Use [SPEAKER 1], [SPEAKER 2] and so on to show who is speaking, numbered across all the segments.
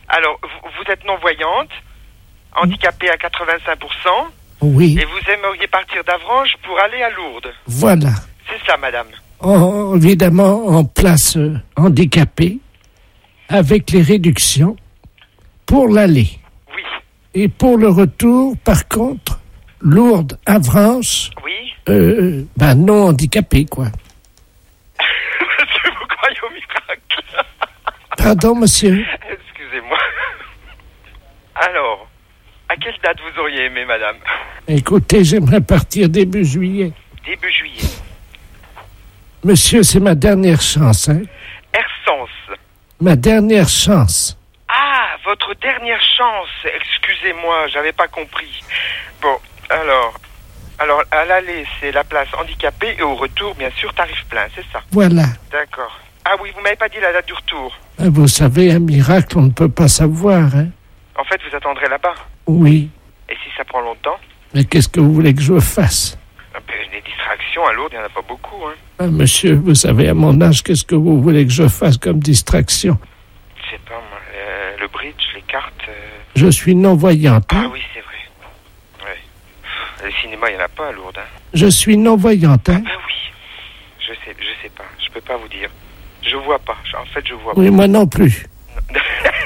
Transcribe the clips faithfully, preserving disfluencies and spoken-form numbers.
[SPEAKER 1] Alors, vous, vous êtes non-voyante, handicapée à quatre-vingt-cinq pour cent.
[SPEAKER 2] Oui.
[SPEAKER 1] Et vous aimeriez partir d'Avranches pour aller à Lourdes.
[SPEAKER 2] Voilà.
[SPEAKER 1] C'est ça, madame.
[SPEAKER 2] En, évidemment, en place euh, handicapée, avec les réductions pour l'aller.
[SPEAKER 1] Oui.
[SPEAKER 2] Et pour le retour, par contre, Lourdes, Avranches,
[SPEAKER 1] Oui.
[SPEAKER 2] euh, ben non handicapée, quoi.
[SPEAKER 1] Parce que vous croyez au miracle.
[SPEAKER 2] Pardon, monsieur.
[SPEAKER 1] Excusez-moi. Alors, à quelle date vous auriez aimé, madame?
[SPEAKER 2] Écoutez, j'aimerais partir début juillet.
[SPEAKER 1] Début juillet.
[SPEAKER 2] Monsieur, c'est ma dernière chance, hein?
[SPEAKER 1] Ersens.
[SPEAKER 2] Ma dernière chance.
[SPEAKER 1] Ah, votre dernière chance. Excusez-moi, j'avais pas compris. Bon, alors... Alors, à l'aller, c'est la place handicapée et au retour, bien sûr, tarif plein, c'est ça?
[SPEAKER 2] Voilà.
[SPEAKER 1] D'accord. Ah oui, vous m'avez pas dit la date du retour.
[SPEAKER 2] Vous savez, un miracle, on ne peut pas savoir, hein?
[SPEAKER 1] En fait, vous attendrez là-bas.
[SPEAKER 2] Oui.
[SPEAKER 1] Et si ça prend longtemps?
[SPEAKER 2] Mais qu'est-ce que vous voulez que je fasse?
[SPEAKER 1] Un peu des distractions à Lourdes, il n'y en a pas beaucoup, hein.
[SPEAKER 2] Ah, monsieur, vous savez, à mon âge, qu'est-ce que vous voulez que je fasse comme distraction?
[SPEAKER 1] Je sais pas, moi, euh, le bridge, les cartes... Euh...
[SPEAKER 2] Je suis non-voyante, hein?
[SPEAKER 1] Ah oui, c'est vrai. Ouais. Le cinéma, il n'y en a pas à Lourdes, hein.
[SPEAKER 2] Je suis non-voyante, hein?
[SPEAKER 1] Ah oui. Je sais, je sais pas, je peux pas vous dire. Je vois pas, en fait, je vois
[SPEAKER 2] oui,
[SPEAKER 1] pas.
[SPEAKER 2] moi non plus.
[SPEAKER 1] Non.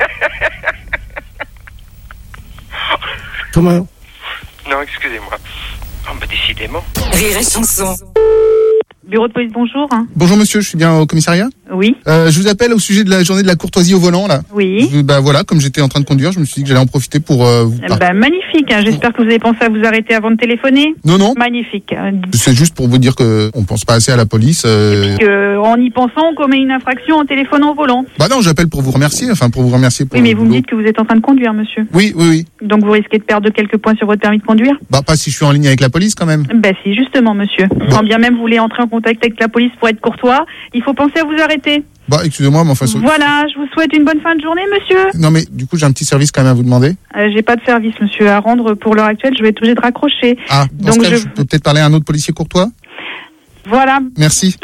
[SPEAKER 2] Comment?
[SPEAKER 1] Non, excusez-moi. Oh, bah, décidément.
[SPEAKER 3] Rire et chanson.
[SPEAKER 4] Bureau de police, bonjour.
[SPEAKER 5] Bonjour monsieur, je suis bien au commissariat.
[SPEAKER 4] Oui.
[SPEAKER 5] Euh, je vous appelle au sujet de la journée de la courtoisie au volant, là.
[SPEAKER 4] Oui.
[SPEAKER 5] Je, bah voilà, comme j'étais en train de conduire, je me suis dit que j'allais en profiter pour euh, vous parler.
[SPEAKER 4] Bah, magnifique, hein. J'espère que vous avez pensé à vous arrêter avant de téléphoner.
[SPEAKER 5] Non, non.
[SPEAKER 4] Magnifique.
[SPEAKER 5] C'est juste pour vous dire que on pense pas assez à la police. Euh...
[SPEAKER 4] Que, en y pensant, on commet une infraction en téléphonant au volant.
[SPEAKER 5] Bah non, j'appelle pour vous remercier, enfin pour vous remercier pour.
[SPEAKER 4] Oui, mais vous me
[SPEAKER 5] boulot.
[SPEAKER 4] dites que vous êtes en train de conduire, monsieur.
[SPEAKER 5] Oui, oui, oui.
[SPEAKER 4] Donc vous risquez de perdre quelques points sur votre permis de conduire.
[SPEAKER 5] Bah pas si je suis en ligne avec la police quand même.
[SPEAKER 4] Bah si, justement, monsieur.
[SPEAKER 5] Bon.
[SPEAKER 4] Quand bien même vous voulez entrer en contact avec la police pour être courtois, il faut penser à vous arrêter.
[SPEAKER 5] Bah excusez-moi, mais enfin.
[SPEAKER 4] Voilà, je vous souhaite une bonne fin de journée, monsieur.
[SPEAKER 5] Non mais du coup j'ai un petit service quand même à vous demander.
[SPEAKER 4] Euh, j'ai pas de service, monsieur, à rendre pour l'heure actuelle. Je vais être obligé de raccrocher.
[SPEAKER 5] Ah, dans
[SPEAKER 4] Donc
[SPEAKER 5] ce cas,
[SPEAKER 4] je...
[SPEAKER 5] je peux peut-être parler à un autre policier courtois.
[SPEAKER 4] Voilà.
[SPEAKER 5] Merci.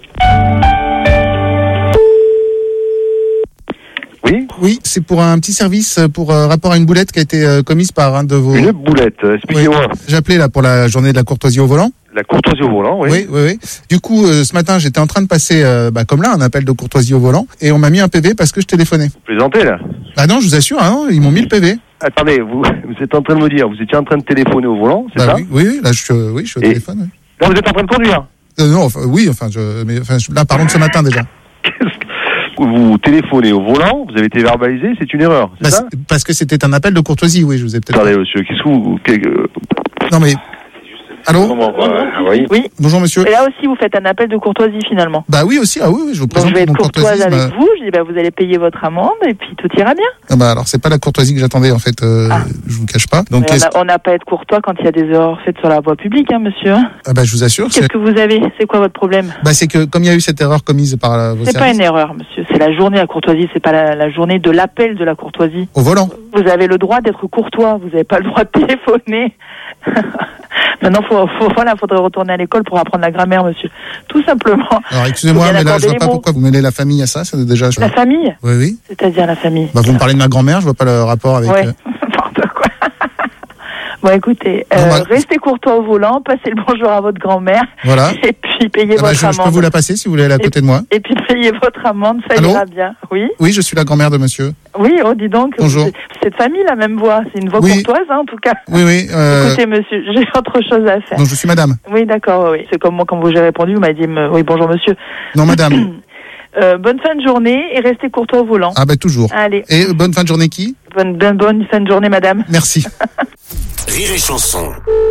[SPEAKER 6] Oui.
[SPEAKER 5] Oui, c'est pour un petit service pour euh, rapport à une boulette qui a été euh, commise par un de vos.
[SPEAKER 6] Une boulette, expliquez-moi.
[SPEAKER 5] Oui. J'ai appelé là pour la journée de la courtoisie au volant.
[SPEAKER 6] La courtoisie au volant, oui.
[SPEAKER 5] Oui, oui, oui. Du coup, euh, ce matin, j'étais en train de passer, euh, bah, comme là, un appel de courtoisie au volant, et on m'a mis un P V parce que je téléphonais.
[SPEAKER 6] Vous plaisantez, là?
[SPEAKER 5] Ah non, je vous assure, hein, ils m'ont mis le P V.
[SPEAKER 6] Attendez, vous, vous êtes en train de me dire, vous étiez en train de téléphoner au volant, c'est
[SPEAKER 5] Bah
[SPEAKER 6] ça?
[SPEAKER 5] oui, oui, oui, là, je suis, euh, oui, je suis au
[SPEAKER 6] Et
[SPEAKER 5] téléphone. Oui.
[SPEAKER 6] Là, vous êtes en train de conduire?
[SPEAKER 5] Euh, non, enfin, oui, enfin, je, mais, enfin, je- là, parlons de ce matin déjà.
[SPEAKER 6] Qu'est-ce que... Vous téléphonez au volant, vous avez été verbalisé, c'est une erreur, c'est
[SPEAKER 5] Parce,
[SPEAKER 6] ça?
[SPEAKER 5] parce que c'était un appel de courtoisie, oui, je vous ai peut-être.
[SPEAKER 6] Attendez, monsieur, qu'est-ce que vous... que-
[SPEAKER 5] Non mais. Allô?
[SPEAKER 6] Comment, euh, oui.
[SPEAKER 7] Oui.
[SPEAKER 5] Bonjour monsieur.
[SPEAKER 7] Et là aussi, vous faites un appel de courtoisie finalement.
[SPEAKER 5] Bah oui aussi, ah oui, oui je vous
[SPEAKER 7] Donc
[SPEAKER 5] présente
[SPEAKER 7] je vais être
[SPEAKER 5] mon
[SPEAKER 7] courtoise
[SPEAKER 5] courtoisisme.
[SPEAKER 7] avec vous. Je dis, bah, vous allez payer votre amende et puis tout ira bien.
[SPEAKER 5] Ah bah alors c'est pas la courtoisie que j'attendais en fait, euh,
[SPEAKER 7] Ah.
[SPEAKER 5] je vous cache pas. Donc
[SPEAKER 7] Mais
[SPEAKER 5] qu'est-ce-
[SPEAKER 7] on n'a pas à être courtois quand il y a des erreurs faites sur la voie publique, hein, monsieur.
[SPEAKER 5] ah bah je vous assure,
[SPEAKER 7] Qu'est-ce
[SPEAKER 5] c'est...
[SPEAKER 7] que vous avez? C'est quoi votre problème?
[SPEAKER 5] Bah c'est que comme il y a eu cette erreur commise par euh, vos
[SPEAKER 7] C'est pas
[SPEAKER 5] services
[SPEAKER 7] une erreur, monsieur. C'est la journée à courtoisie. C'est pas la, la journée de l'appel de la courtoisie.
[SPEAKER 5] au volant.
[SPEAKER 7] Vous avez le droit d'être courtois. Vous n'avez pas le droit de téléphoner. Maintenant, faut, faut, voilà, faudrait retourner à l'école pour apprendre la grammaire, monsieur. Tout simplement.
[SPEAKER 5] Alors excusez-moi,
[SPEAKER 7] Faut bien
[SPEAKER 5] mais là je
[SPEAKER 7] accorder
[SPEAKER 5] vois
[SPEAKER 7] les
[SPEAKER 5] pas
[SPEAKER 7] mots.
[SPEAKER 5] pourquoi vous mêlez la famille à ça, c'est déjà. Je...
[SPEAKER 7] La famille?
[SPEAKER 5] Oui oui.
[SPEAKER 7] C'est-à-dire la famille.
[SPEAKER 5] Bah vous me parlez de ma grand-mère, je vois pas le rapport avec.
[SPEAKER 7] Ouais,
[SPEAKER 5] euh,
[SPEAKER 7] n'importe quoi. Bon, écoutez,
[SPEAKER 5] Non,
[SPEAKER 7] euh,
[SPEAKER 5] bah-
[SPEAKER 7] restez courtois au volant, passez le bonjour à votre grand-mère,
[SPEAKER 5] Voilà.
[SPEAKER 7] et puis payez
[SPEAKER 5] Ah bah,
[SPEAKER 7] votre
[SPEAKER 5] je, je peux
[SPEAKER 7] amende.
[SPEAKER 5] vous la passer si vous voulez, elle est à côté de moi.
[SPEAKER 7] Et puis payez votre amende, ça
[SPEAKER 5] Allô
[SPEAKER 7] ira bien. Oui,
[SPEAKER 5] Oui, je suis la grand-mère de monsieur.
[SPEAKER 7] oui, oh, dis donc.
[SPEAKER 5] Bonjour.
[SPEAKER 7] C'est- Cette famille, la même voix, c'est une voix
[SPEAKER 5] Oui.
[SPEAKER 7] courtoise, hein, en tout cas.
[SPEAKER 5] Oui oui. Euh...
[SPEAKER 7] Écoutez, monsieur, j'ai autre chose à faire.
[SPEAKER 5] Non, je suis madame.
[SPEAKER 7] Oui, d'accord, oui. C'est comme moi, quand vous j'ai répondu, vous m'avez dit, me- oui, bonjour, monsieur.
[SPEAKER 5] Non madame.
[SPEAKER 7] Euh, bonne fin de journée et restez courtois au volant.
[SPEAKER 5] Ah bah toujours.
[SPEAKER 7] Allez,
[SPEAKER 5] Et euh, bonne fin de journée qui?
[SPEAKER 7] bonne, bonne, bonne fin de journée, madame.
[SPEAKER 5] Merci.
[SPEAKER 3] Rire et chanson.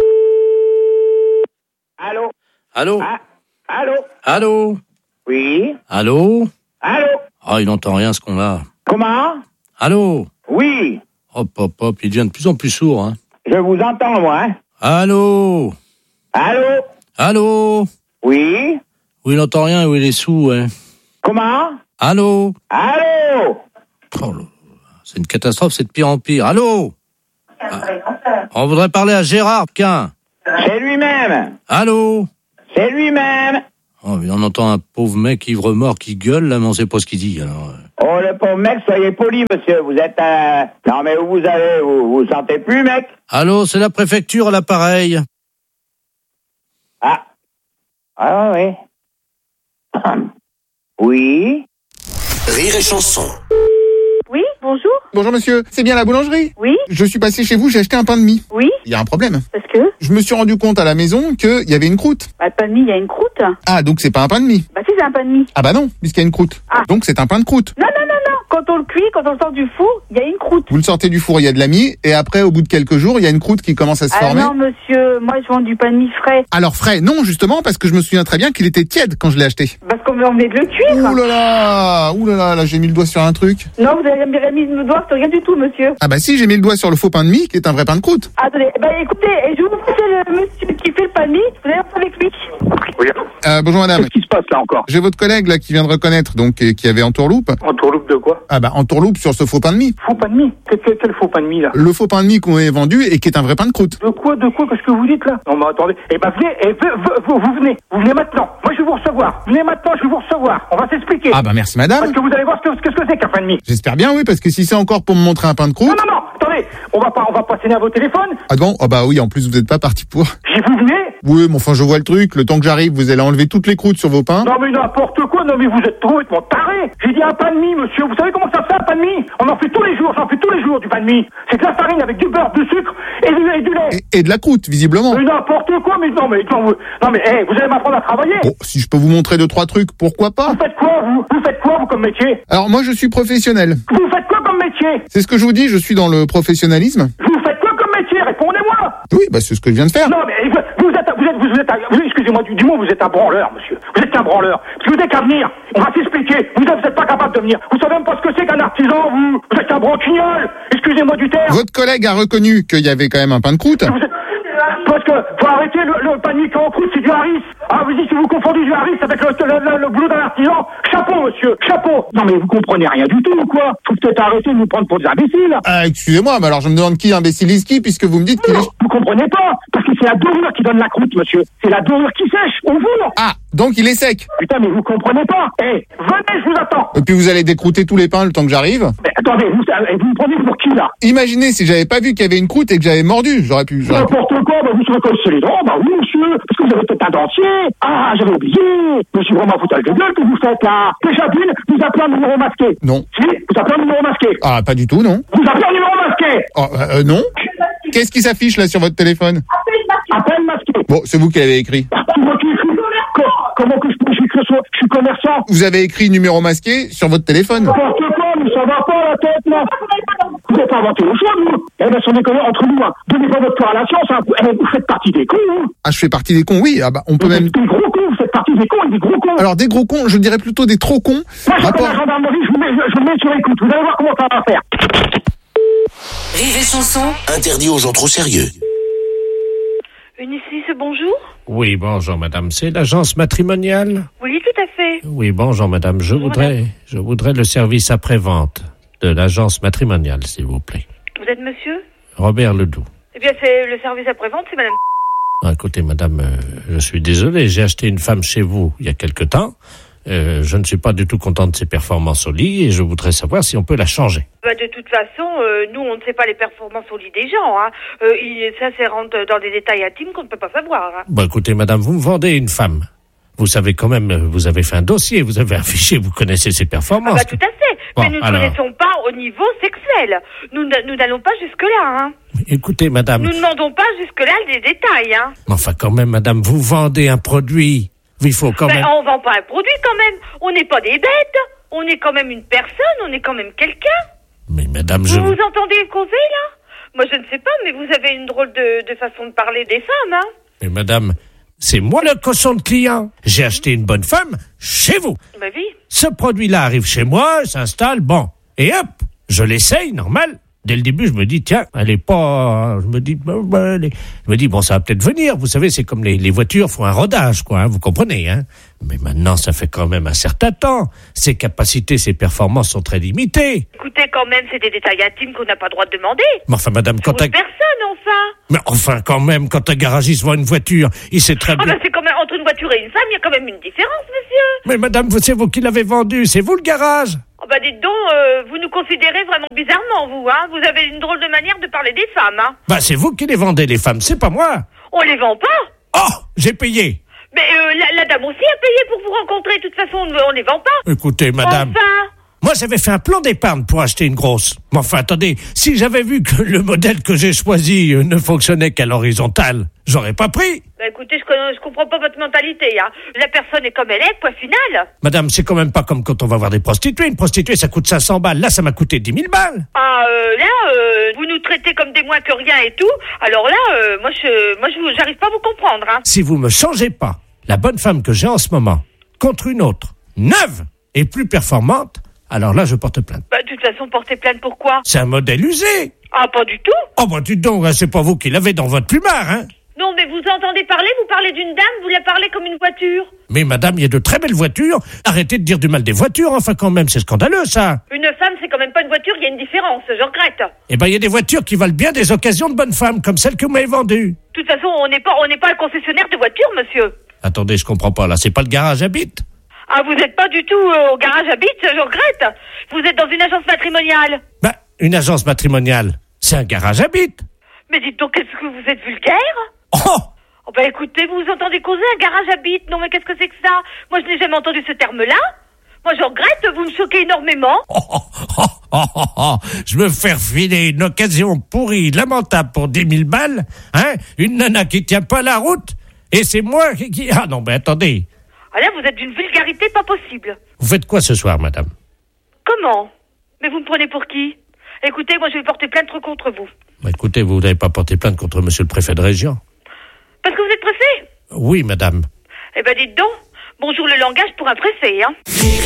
[SPEAKER 8] Allô?
[SPEAKER 9] Allô?
[SPEAKER 8] Ah, allô?
[SPEAKER 9] Allô?
[SPEAKER 8] Oui?
[SPEAKER 9] Allô?
[SPEAKER 8] Allô?
[SPEAKER 9] Ah, il n'entend rien ce qu'on a.
[SPEAKER 8] Comment?
[SPEAKER 9] Allô?
[SPEAKER 8] Oui,
[SPEAKER 9] Hop, hop, hop, il devient de plus en plus sourd, hein.
[SPEAKER 8] je vous entends, moi. Hein?
[SPEAKER 9] Allô?
[SPEAKER 8] Allô?
[SPEAKER 9] Allô?
[SPEAKER 8] Oui?
[SPEAKER 9] Oui, il n'entend rien, oui, il est sourd, hein.
[SPEAKER 8] Comment?
[SPEAKER 9] Allô?
[SPEAKER 8] Allô?
[SPEAKER 9] Oh là, c'est une catastrophe, c'est de pire en pire. Allô? Ah, on voudrait parler à Gérard Quin.
[SPEAKER 8] C'est lui-même.
[SPEAKER 9] Allô?
[SPEAKER 8] C'est lui-même.
[SPEAKER 9] Oh, mais on entend un pauvre mec ivre-mort qui gueule, là, mais on sait pas ce qu'il dit, alors.
[SPEAKER 8] Oh, le pauvre mec, soyez poli, monsieur. Vous êtes un... Non, mais où vous allez? Vous vous sentez plus, mec?
[SPEAKER 9] Allô, c'est la préfecture à l'appareil.
[SPEAKER 8] Ah. Ah, oui. Oui.
[SPEAKER 3] Rire et chanson.
[SPEAKER 4] Oui, bonjour.
[SPEAKER 5] Bonjour monsieur, c'est bien la boulangerie?
[SPEAKER 4] Oui.
[SPEAKER 5] Je suis passé chez vous, j'ai acheté un pain de mie.
[SPEAKER 4] Oui.
[SPEAKER 5] Il y a un problème.
[SPEAKER 4] Parce que
[SPEAKER 5] Je me suis rendu compte à la maison qu'il y avait une croûte.
[SPEAKER 4] bah, le pain de mie, il y a une croûte.
[SPEAKER 5] Ah, donc c'est pas un pain de mie.
[SPEAKER 4] Bah si, c'est un pain de mie.
[SPEAKER 5] Ah bah non, puisqu'il y a une croûte.
[SPEAKER 4] Ah.
[SPEAKER 5] Donc c'est un pain de croûte.
[SPEAKER 4] Non, non, non, non. Quand on le cuit, quand on le sort du four, il y a une croûte.
[SPEAKER 5] Vous le sortez du four, il y a de la mie, et après, au bout de quelques jours, il y a une croûte qui commence à se
[SPEAKER 4] Ah
[SPEAKER 5] former.
[SPEAKER 4] non, monsieur, moi je vends du pain de mie frais.
[SPEAKER 5] Alors frais, non, justement, parce que je me souviens très bien qu'il était tiède quand je l'ai acheté.
[SPEAKER 4] Parce qu'on venait de le cuire.
[SPEAKER 5] Ouh là là, ouh là là, là j'ai mis le doigt sur un truc.
[SPEAKER 4] Non, vous avez jamais mis le doigt sur rien du tout, monsieur.
[SPEAKER 5] Ah bah si, j'ai mis le doigt sur le faux pain de mie, qui est un vrai pain de croûte.
[SPEAKER 4] Attendez, bah écoutez, et je vous fais le monsieur qui fait le pain de mie, vous allez voir avec lui.
[SPEAKER 8] Oui.
[SPEAKER 5] Euh, bonjour madame.
[SPEAKER 8] Qu'est-ce qui se passe là encore?
[SPEAKER 5] J'ai votre collègue là qui vient de reconnaître, donc euh, qui avait entourloupe.
[SPEAKER 8] Entourloupe de quoi?
[SPEAKER 5] Ah bah entourloupe sur ce faux pain de mie.
[SPEAKER 8] Faux pain de mie? Quel, quel, quel faux pain de mie là?
[SPEAKER 5] Le faux pain de mie qu'on a vendu et qui est un vrai pain de croûte.
[SPEAKER 8] De quoi, de quoi, qu'est-ce que vous dites là? Non mais attendez, eh ben venez, eh, vous, vous, vous venez, vous venez maintenant. Moi je vais vous recevoir. Venez maintenant, je vais vous recevoir. On va s'expliquer.
[SPEAKER 5] Ah bah merci madame.
[SPEAKER 8] Parce que vous allez voir ce que, ce que c'est qu'un pain de mie.
[SPEAKER 5] J'espère bien oui, parce que si c'est encore pour me montrer un pain de croûte.
[SPEAKER 8] Non, non, non, attendez, on va pas, on va pas sonner à vos téléphones.
[SPEAKER 5] Ah bon? Ah bah oui, en plus vous n'êtes pas parti pour.
[SPEAKER 8] Si vous venez.
[SPEAKER 5] Oui, mais enfin je vois le truc, le temps que j'arrive, vous allez enlever toutes les croûtes sur vos pains.
[SPEAKER 8] Non mais n'importe quoi, non mais vous êtes complètement taré. J'ai dit un pain de mie, monsieur. Vous savez comment ça se fait un pain de mie? On en fait tous les jours, j'en fais tous les jours du pain de mie. C'est de la farine avec du beurre, du sucre et du, et du lait.
[SPEAKER 5] Et, et de la croûte, visiblement.
[SPEAKER 8] Mais n'importe quoi, mais non mais non, vous, non mais hey, vous allez m'apprendre à travailler.
[SPEAKER 5] Bon, si je peux vous montrer deux, trois trucs, pourquoi pas?
[SPEAKER 8] Vous faites quoi vous? Vous faites quoi vous comme métier?
[SPEAKER 5] Alors moi je suis professionnel.
[SPEAKER 8] Vous faites quoi comme métier?
[SPEAKER 5] C'est ce que je vous dis, je suis dans le professionnalisme.
[SPEAKER 8] Vous faites quoi comme métier? Répondez-moi.
[SPEAKER 5] Oui, bah c'est ce que je viens de faire.
[SPEAKER 8] Non mais vous, vous êtes, vous êtes, vous êtes, vous, excusez-moi du, du mot, vous êtes un branleur, monsieur. Vous êtes qu'un branleur. Parce que vous n'avez qu'à venir. On va s'expliquer. Vous n'êtes êtes pas capable de venir. Vous savez même pas ce que c'est qu'un artisan, vous. Vous êtes un branquignol. Excusez-moi du terme.
[SPEAKER 5] Votre collègue a reconnu qu'il y avait quand même un pain de croûte.
[SPEAKER 8] Vous êtes- Parce que faut arrêter le, le panier en croûte, c'est du Harris. Ah, vous dites si vous confondez du Harris avec le, le, le, le boulot d'un artisan. Chapeau, monsieur, chapeau. Non mais vous comprenez rien du tout ou quoi? Faut peut-être arrêter de nous prendre pour des imbéciles.
[SPEAKER 5] Ah, excusez-moi, mais alors je me demande qui imbécilise qui, puisque vous me dites qu'il est...
[SPEAKER 8] Vous comprenez pas? Parce que c'est la dorure qui donne la croûte, monsieur. C'est la dorure qui sèche, au four.
[SPEAKER 5] Ah, donc il est sec.
[SPEAKER 8] Putain, mais vous comprenez pas. Eh, venez, je vous attends.
[SPEAKER 5] Et puis vous allez décrouter tous les pains le temps que j'arrive.
[SPEAKER 8] Mais attendez, vous, vous me prenez pour qui, là?
[SPEAKER 5] Imaginez si j'avais pas vu qu'il y avait une croûte et que j'avais mordu, j'aurais pu... j'aurais pu-
[SPEAKER 8] N'importe quoi, bah vous serez collé les dents, bah oui, monsieur, parce que vous avez peut-être un dentier. Ah, j'avais oublié. Mais c'est vraiment un foutage de gueule que vous faites, là. Déjà d'une, vous appelez un numéro masqué.
[SPEAKER 5] Non.
[SPEAKER 8] Si, vous appelez un numéro masqué.
[SPEAKER 5] Ah, pas du tout, non.
[SPEAKER 8] Vous appelez un numéro masqué.
[SPEAKER 5] Oh, euh, euh, non. Qu'est-ce qui s'affiche là sur votre téléphone?
[SPEAKER 8] Appel masqué.
[SPEAKER 5] Bon, c'est vous qui l'avez écrit.
[SPEAKER 8] C'est moi qui écris. Co- Comment que je peux écrire ça? Je suis commerçant.
[SPEAKER 5] Vous avez écrit numéro masqué sur votre téléphone.
[SPEAKER 8] N'importe quoi, mais ça va pas la tête, là. Vous n'avez pas inventé le choix, vous. Eh ben, sans déconner, entre nous, hein. Donnez pas votre cœur à la science, hein. Vous, eh, vous faites partie des cons, hein.
[SPEAKER 5] Ah, je fais partie des cons, oui. Ah bah, on peut
[SPEAKER 8] Vous
[SPEAKER 5] même...
[SPEAKER 8] êtes des gros cons, vous faites partie des cons et des gros cons.
[SPEAKER 5] Alors, des gros cons, je dirais plutôt des trop cons.
[SPEAKER 8] Moi, je
[SPEAKER 5] Rapport-
[SPEAKER 8] la gendarmerie, je vous mets, je, je vous mets sur écoute. Vous allez voir comment ça va faire.
[SPEAKER 3] Rire et chanson. Interdit aux gens trop sérieux.
[SPEAKER 4] Unicis, bonjour.
[SPEAKER 2] Oui, bonjour madame, c'est l'agence matrimoniale?
[SPEAKER 4] Oui, tout à fait.
[SPEAKER 2] Oui, bonjour madame, je
[SPEAKER 4] Bonjour,
[SPEAKER 2] voudrais je voudrais le service après-vente de l'agence matrimoniale, s'il vous plaît.
[SPEAKER 4] Vous êtes monsieur?
[SPEAKER 2] Robert Ledoux.
[SPEAKER 4] Eh bien, c'est le service après-vente, c'est madame.
[SPEAKER 2] Ah, écoutez madame, euh, je suis désolé, j'ai acheté une femme chez vous il y a quelque temps. Euh, je ne suis pas du tout content de ses performances au lit et je voudrais savoir si on peut la changer.
[SPEAKER 4] Bah, de toute façon, euh, nous, on ne sait pas les performances au lit des gens. Hein. Euh, il, ça, c'est rentre dans des détails intimes qu'on ne peut pas savoir. Hein.
[SPEAKER 2] Bon, écoutez madame, vous me vendez une femme. Vous savez quand même, euh, vous avez fait un dossier, vous avez un fichier, vous connaissez ses
[SPEAKER 4] Ah
[SPEAKER 2] performances.
[SPEAKER 4] bah, tout à fait.
[SPEAKER 2] Bon,
[SPEAKER 4] Mais nous ne
[SPEAKER 2] alors.
[SPEAKER 4] connaissons pas au niveau sexuel. Nous n- nous n'allons pas jusque-là. Hein.
[SPEAKER 2] Écoutez madame,
[SPEAKER 4] Nous ne demandons pas jusque-là des détails. Hein.
[SPEAKER 2] enfin quand même madame, vous vendez un produit. Il faut quand
[SPEAKER 4] Ben,
[SPEAKER 2] même...
[SPEAKER 4] on vend pas un produit quand même. On n'est pas des bêtes. On est quand même une personne. On est quand même quelqu'un.
[SPEAKER 2] Mais madame, je...
[SPEAKER 4] Vous vous entendez causer, là? Moi, je ne sais pas, mais vous avez une drôle de, de façon de parler des femmes, hein?
[SPEAKER 2] Mais madame, c'est moi le cochon de client. J'ai acheté une bonne femme chez vous.
[SPEAKER 4] Ben oui.
[SPEAKER 2] Ce produit-là arrive chez moi, s'installe, bon. Et hop, je l'essaye, normal. Dès le début, je me dis, tiens, elle est pas... Je me dis, ben, ben, elle est- je me dis bon, ça va peut-être venir. Vous savez, c'est comme les, les voitures font un rodage, quoi, hein, vous comprenez, hein. Mais maintenant, ça fait quand même un certain temps. Ses capacités, ses performances sont très limitées.
[SPEAKER 4] Écoutez, quand même, c'est des détails intimes qu'on n'a pas le droit de demander.
[SPEAKER 2] Mais enfin, madame, quand
[SPEAKER 4] Pour
[SPEAKER 2] un...
[SPEAKER 4] une personne, enfin.
[SPEAKER 2] Mais enfin, quand même, quand un garagiste vend une voiture, il sait très
[SPEAKER 4] Ah
[SPEAKER 2] bien...
[SPEAKER 4] ben, c'est quand même, entre une voiture et une femme, il y a quand même une différence, monsieur.
[SPEAKER 2] Mais madame, c'est vous qui l'avez vendue, c'est vous le garage.
[SPEAKER 4] Oh bah dites donc, euh, vous nous considérez vraiment bizarrement, vous, hein. Vous avez une drôle de manière de parler des femmes, hein.
[SPEAKER 2] Bah, c'est vous qui les vendez, les femmes, c'est pas moi.
[SPEAKER 4] On les vend pas.
[SPEAKER 2] Oh, j'ai payé.
[SPEAKER 4] Mais euh, la, la dame aussi a payé pour vous rencontrer. De toute façon, on ne les vend pas.
[SPEAKER 2] Écoutez, madame...
[SPEAKER 4] Enfin.
[SPEAKER 2] Moi, j'avais fait un plan d'épargne pour acheter une grosse. Mais enfin, attendez, si j'avais vu que le modèle que j'ai choisi euh, ne fonctionnait qu'à l'horizontale, j'aurais pas pris.
[SPEAKER 4] Bah écoutez, je, je comprends pas votre mentalité, hein. La personne est comme elle est, point final.
[SPEAKER 2] Madame, c'est quand même pas comme quand on va voir des prostituées. Une prostituée, ça coûte cinq cents balles. Là, ça m'a coûté dix mille balles.
[SPEAKER 4] Ah, euh, là, euh, vous nous traitez comme des moins que rien et tout. Alors là, euh, moi, je, moi, je, j'arrive pas à vous comprendre, hein.
[SPEAKER 2] Si vous me changez pas la bonne femme que j'ai en ce moment contre une autre, neuve et plus performante, alors là, je porte plainte.
[SPEAKER 4] Bah, de toute façon, porter plainte, pourquoi?
[SPEAKER 2] C'est un modèle usé.
[SPEAKER 4] Ah, pas du tout.
[SPEAKER 2] Oh, bah, dites donc, hein, c'est pas vous qui l'avez dans votre plumard, hein.
[SPEAKER 4] Non, mais vous entendez parler, vous parlez d'une dame, vous la parlez comme une voiture.
[SPEAKER 2] Mais madame, il y a de très belles voitures. Arrêtez de dire du mal des voitures, enfin, quand même, c'est scandaleux, ça.
[SPEAKER 4] Une femme, c'est quand même pas une voiture, il y a une différence, je regrette.
[SPEAKER 2] Eh ben, il y a des voitures qui valent bien des occasions de bonnes femmes, comme celle que vous m'avez vendue.
[SPEAKER 4] De toute façon, on n'est pas, on n'est pas un concessionnaire de voitures, monsieur.
[SPEAKER 2] Attendez, je comprends pas, là, c'est pas le garage à bite.
[SPEAKER 4] Ah, vous n'êtes pas du tout euh, au garage à bite, je regrette. Vous êtes dans une agence matrimoniale.
[SPEAKER 2] Ben, une agence matrimoniale, c'est un garage à bite.
[SPEAKER 4] Mais dites donc, est-ce que vous êtes vulgaire?
[SPEAKER 2] Oh!
[SPEAKER 4] Oh, bah écoutez, vous vous entendez causer un garage à bite? Non, mais qu'est-ce que c'est que ça? Moi, je n'ai jamais entendu ce terme-là. Moi, je regrette, vous me choquez énormément.
[SPEAKER 2] Oh, oh, oh, oh, oh, oh. Je me faire filer une occasion pourrie, lamentable pour dix mille balles, hein? Une nana qui tient pas la route, et c'est moi qui... qui... Ah non, mais attendez.
[SPEAKER 4] Ah là, vous êtes d'une vulgarité pas possible.
[SPEAKER 2] Vous faites quoi ce soir, madame?
[SPEAKER 4] Comment? Mais vous me prenez pour qui? Écoutez, moi, je vais porter plainte contre vous.
[SPEAKER 2] Bah, écoutez, vous n'avez pas porté plainte contre monsieur le préfet de région?
[SPEAKER 4] Parce que vous êtes pressé?
[SPEAKER 2] Oui, madame.
[SPEAKER 4] Eh ben, dites donc. Bonjour le langage pour un pressé, hein.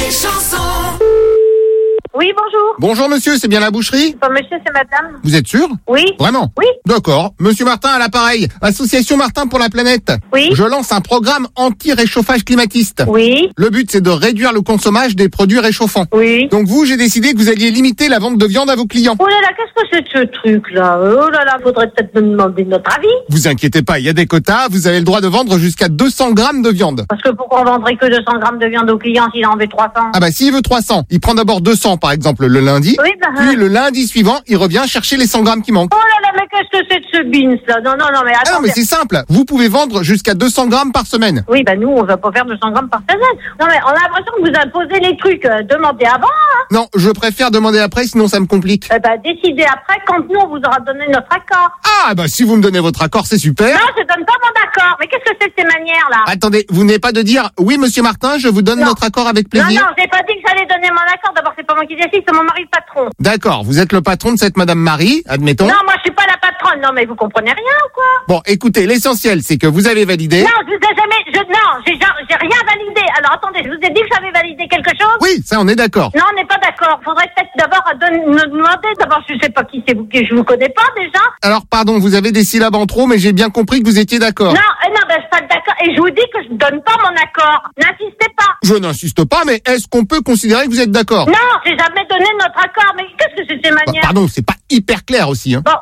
[SPEAKER 4] Oui, bonjour.
[SPEAKER 5] Bonjour monsieur, c'est bien la boucherie?
[SPEAKER 4] Bon, monsieur, c'est madame.
[SPEAKER 5] Vous êtes sûr?
[SPEAKER 4] Oui.
[SPEAKER 5] Vraiment?
[SPEAKER 4] Oui.
[SPEAKER 5] D'accord. Monsieur Martin à l'appareil. Association Martin pour la planète.
[SPEAKER 4] Oui.
[SPEAKER 5] Je lance un programme anti-réchauffage climatiste.
[SPEAKER 4] Oui.
[SPEAKER 5] Le but, c'est de réduire le consommage des produits réchauffants.
[SPEAKER 4] Oui.
[SPEAKER 5] Donc vous, j'ai décidé que vous alliez limiter la vente de viande à vos clients.
[SPEAKER 4] Oh là là, qu'est-ce que c'est que ce truc-là? Oh là là, faudrait peut-être me demander notre avis.
[SPEAKER 5] Vous inquiétez pas, il y a des quotas. Vous avez le droit de vendre jusqu'à deux cents grammes de viande.
[SPEAKER 4] Parce que pourquoi on vendrait que deux cents grammes de viande au client s'il en veut trois cents?
[SPEAKER 5] Ah bah s'il veut trois cents, il prend d'abord deux cents par exemple le lundi.
[SPEAKER 4] Oui, bah,
[SPEAKER 5] Puis le lundi suivant, il revient chercher les cent grammes qui manquent.
[SPEAKER 4] oh là là, mais qu'est-ce que c'est que ce beans là? Non, non, non, mais
[SPEAKER 5] Ah non,
[SPEAKER 4] attendez.
[SPEAKER 5] mais c'est simple. Vous pouvez vendre jusqu'à deux cents grammes par semaine.
[SPEAKER 4] Oui, bah nous, on va pas faire deux cents grammes par semaine. Non, mais on a l'impression que vous imposez les trucs. Euh, demandez avant, hein.
[SPEAKER 5] Non, je préfère demander après, sinon ça me complique.
[SPEAKER 4] Eh ben, décidez après quand nous, on vous aura donné notre accord.
[SPEAKER 5] Ah bah si vous me donnez votre accord, c'est super.
[SPEAKER 4] Non, je donne pas mon accord. Mais qu'est-ce que c'est que ces manières-là?
[SPEAKER 5] Attendez, vous n'avez pas de dire « Oui, monsieur Martin, je vous donne
[SPEAKER 4] Non.
[SPEAKER 5] notre accord avec
[SPEAKER 4] Non,
[SPEAKER 5] plaisir
[SPEAKER 4] non, j'ai pas dit que j'allais donner mon accord. D'abord, c'est pas moi qui décide, c'est mon mari le patron. »
[SPEAKER 5] D'accord, vous êtes le patron de cette madame Marie, admettons.
[SPEAKER 4] Non, moi, je suis pas la patronne. Non, mais vous comprenez rien ou quoi?
[SPEAKER 5] Bon, écoutez, l'essentiel, c'est que vous avez validé.
[SPEAKER 4] Non, je vous ai jamais, je, non, j'ai, j'ai rien validé. Alors, attendez, je vous ai dit que j'avais validé quelque chose?
[SPEAKER 5] Oui, ça, on est d'accord.
[SPEAKER 4] Non, on n'est pas d'accord. Faudrait peut-être d'abord donner- me demander. D'abord, je sais pas qui c'est vous, que je vous connais pas déjà.
[SPEAKER 5] Alors, pardon, vous avez des syllabes en trop, mais j'ai bien compris que vous étiez d'accord.
[SPEAKER 4] Non, euh, non, ben, je suis pas d'accord. Et je vous dis que je donne pas mon accord. N'insistez pas.
[SPEAKER 5] Je n'insiste pas, mais est-ce qu'on peut considérer que vous êtes d'accord?
[SPEAKER 4] Non, j'ai jamais donné notre accord. Mais qu'est-ce que c'est ces
[SPEAKER 5] Bah,
[SPEAKER 4] manières?
[SPEAKER 5] pardon, c'est pas hyper clair aussi, hein.
[SPEAKER 4] Bon,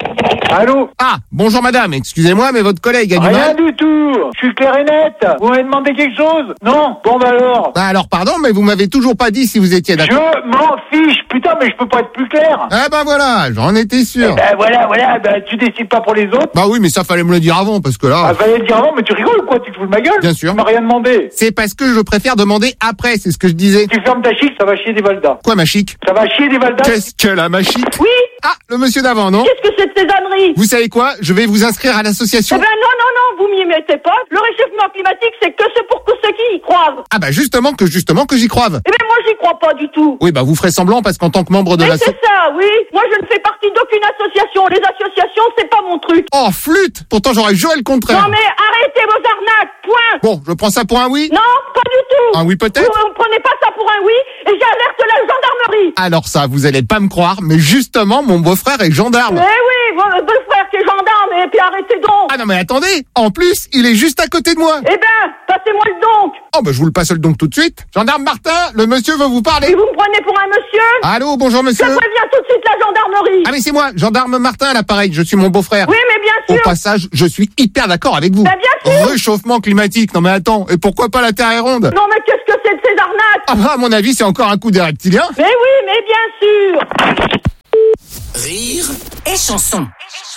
[SPEAKER 8] Allô?
[SPEAKER 5] Ah, bonjour madame, excusez-moi, mais votre collègue a du
[SPEAKER 8] Rien
[SPEAKER 5] mal.
[SPEAKER 8] du tout. Je suis clair et net. Vous m'avez demandé quelque chose? Non? Bon bah alors.
[SPEAKER 5] Bah alors, pardon, mais vous m'avez toujours pas dit si vous étiez d'accord.
[SPEAKER 8] Je m'en fiche. Putain, mais je peux pas être plus clair.
[SPEAKER 5] Ah bah voilà, j'en étais sûr.
[SPEAKER 8] Ben voilà, voilà, ben tu décides pas pour les autres.
[SPEAKER 5] Bah oui, mais ça fallait me le dire avant, parce que là...
[SPEAKER 8] Ah, fallait le dire avant, mais tu rigoles ou quoi? Tu te fous de ma gueule?
[SPEAKER 5] Bien sûr.
[SPEAKER 8] Tu m'as rien demandé.
[SPEAKER 5] C'est parce que je préfère demander après, c'est ce que je disais.
[SPEAKER 8] Tu fermes ta chic, ça va chier des valdas.
[SPEAKER 5] Quoi, ma chic?
[SPEAKER 8] Ça va chier des valdas.
[SPEAKER 5] Qu'est-ce qu'elle a, ma chic?
[SPEAKER 4] oui.
[SPEAKER 5] Ah, le monsieur d'avant, non?
[SPEAKER 4] Qu'est-ce que c'est que ces âneries?
[SPEAKER 5] Vous savez quoi? Je vais vous inscrire à
[SPEAKER 4] Eh
[SPEAKER 5] l'association.
[SPEAKER 4] ben, non, non, non, vous m'y mettez pas. Le réchauffement climatique, c'est que c'est pour que ceux qui y croient.
[SPEAKER 5] Ah bah justement que justement que j'y croive.
[SPEAKER 4] Eh ben, moi, j'y crois pas du tout.
[SPEAKER 5] Oui, bah vous ferez semblant parce qu'en tant que membre de
[SPEAKER 4] Mais
[SPEAKER 5] l'asso...
[SPEAKER 4] c'est ça, oui. Moi, je ne fais partie d'aucune association. Les associations, c'est pas mon truc.
[SPEAKER 5] Oh, flûte! Pourtant j'aurais juré le contraire.
[SPEAKER 4] Non, mais arrêtez vos arnaques, point.
[SPEAKER 5] Bon, je prends ça pour un oui?
[SPEAKER 4] Non, pas du tout.
[SPEAKER 5] Un oui peut-être?
[SPEAKER 4] Vous ne prenez pas ça pour un oui, et j'alerte la gendarmerie.
[SPEAKER 5] Alors ça, vous allez pas me croire, mais justement, mon beau-frère est gendarme.
[SPEAKER 4] Eh oui, votre beau-frère qui est gendarme, et puis arrêtez donc.
[SPEAKER 5] Ah non mais attendez, en plus, il est juste à côté de moi.
[SPEAKER 4] Eh ben, passez
[SPEAKER 8] passez-moi le donc.
[SPEAKER 5] Oh, bah, je vous le passe le donc tout de suite. Gendarme Martin, le monsieur veut vous parler.
[SPEAKER 8] Et vous me prenez pour un monsieur?
[SPEAKER 5] Allô, bonjour monsieur.
[SPEAKER 8] Je préviens tout de suite la gendarmerie.
[SPEAKER 5] Ah mais c'est moi, gendarme Martin à l'appareil, je suis mon beau-frère.
[SPEAKER 8] Oui, mais bien
[SPEAKER 5] Au
[SPEAKER 8] sûr.
[SPEAKER 5] passage, je suis hyper d'accord avec vous.
[SPEAKER 8] Bah, bien sûr.
[SPEAKER 5] Réchauffement climatique, non mais attends, et pourquoi pas la Terre est ronde?
[SPEAKER 8] Non, mais qu'est-ce que c'est de ces arnaques?
[SPEAKER 5] Ah bah à mon avis, c'est encore un coup des reptiliens.
[SPEAKER 8] Mais oui, mais bien sûr.
[SPEAKER 3] Rire et chanson.